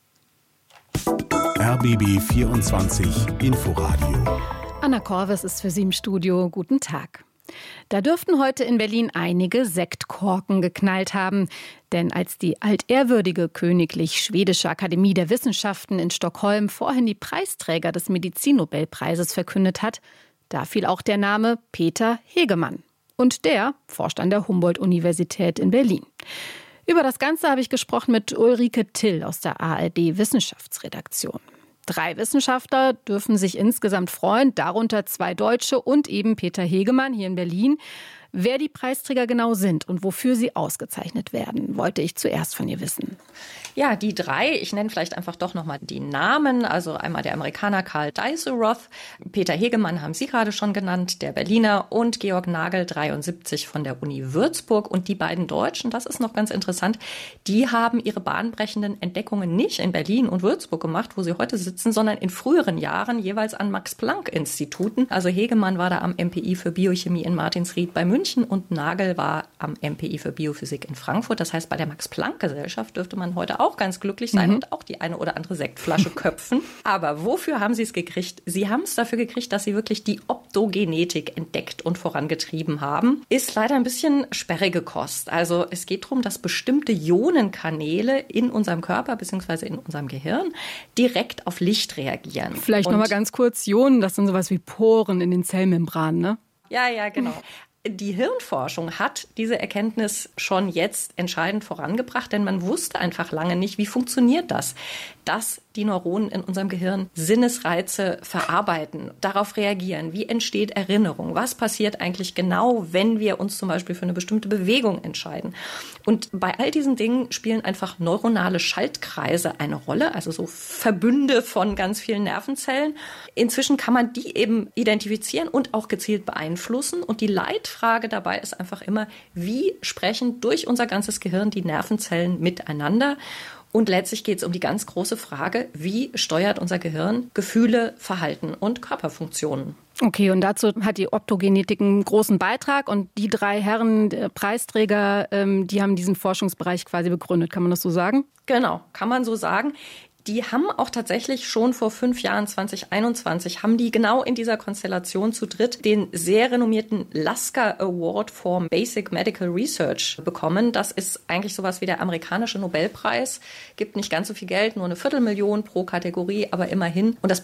R B B vierundzwanzig Inforadio. Anna Korves ist für Sie im Studio. Guten Tag. Da dürften heute in Berlin einige Sektkorken geknallt haben. Denn als die altehrwürdige Königlich Schwedische Akademie der Wissenschaften in Stockholm vorhin die Preisträger des Medizinnobelpreises verkündet hat, da fiel auch der Name Peter Hegemann. Und der forscht an der Humboldt-Universität in Berlin. Über das Ganze habe ich gesprochen mit Ulrike Till aus der A R D-Wissenschaftsredaktion. Drei Wissenschaftler dürfen sich insgesamt freuen, darunter zwei Deutsche und eben Peter Hegemann hier in Berlin. Wer die Preisträger genau sind und wofür sie ausgezeichnet werden, wollte ich zuerst von ihr wissen. Ja, die drei, ich nenne vielleicht einfach doch nochmal die Namen. Also einmal der Amerikaner Karl Dijsselroth, Peter Hegemann haben Sie gerade schon genannt, der Berliner, und Georg Nagel, dreiundsiebzig, von der Uni Würzburg. Und die beiden Deutschen, das ist noch ganz interessant, die haben ihre bahnbrechenden Entdeckungen nicht in Berlin und Würzburg gemacht, wo sie heute sitzen, sondern in früheren Jahren jeweils an Max-Planck-Instituten. Also Hegemann war da am M P I für Biochemie in Martinsried bei München München und Nagel war am M P I für Biophysik in Frankfurt. Das heißt, bei der Max-Planck-Gesellschaft dürfte man heute auch ganz glücklich sein mhm. und auch die eine oder andere Sektflasche köpfen. Aber wofür haben sie es gekriegt? Sie haben es dafür gekriegt, dass sie wirklich die Optogenetik entdeckt und vorangetrieben haben. Ist leider ein bisschen sperrige Kost. Also es geht darum, dass bestimmte Ionenkanäle in unserem Körper bzw. in unserem Gehirn direkt auf Licht reagieren. Vielleicht noch mal ganz kurz, Ionen, das sind sowas wie Poren in den Zellmembranen, ne? Ja, ja, genau. Die Hirnforschung hat diese Erkenntnis schon jetzt entscheidend vorangebracht, denn man wusste einfach lange nicht, wie funktioniert das, dass die Neuronen in unserem Gehirn Sinnesreize verarbeiten, darauf reagieren, wie entsteht Erinnerung, was passiert eigentlich genau, wenn wir uns zum Beispiel für eine bestimmte Bewegung entscheiden. Und bei all diesen Dingen spielen einfach neuronale Schaltkreise eine Rolle, also so Verbünde von ganz vielen Nervenzellen. Inzwischen kann man die eben identifizieren und auch gezielt beeinflussen. Und die Leitfrage dabei ist einfach immer, wie sprechen durch unser ganzes Gehirn die Nervenzellen miteinander? Und letztlich geht es um die ganz große Frage, wie steuert unser Gehirn Gefühle, Verhalten und Körperfunktionen? Okay, und dazu hat die Optogenetik einen großen Beitrag. Und die drei Herren der Preisträger, ähm, die haben diesen Forschungsbereich quasi begründet. Kann man das so sagen? Genau, kann man so sagen. Die haben auch tatsächlich schon vor fünf Jahren, zwanzig einundzwanzig, haben die genau in dieser Konstellation zu dritt den sehr renommierten Lasker Award for Basic Medical Research bekommen. Das ist eigentlich sowas wie der amerikanische Nobelpreis. Gibt nicht ganz so viel Geld, nur eine Viertelmillion pro Kategorie, aber immerhin. Und das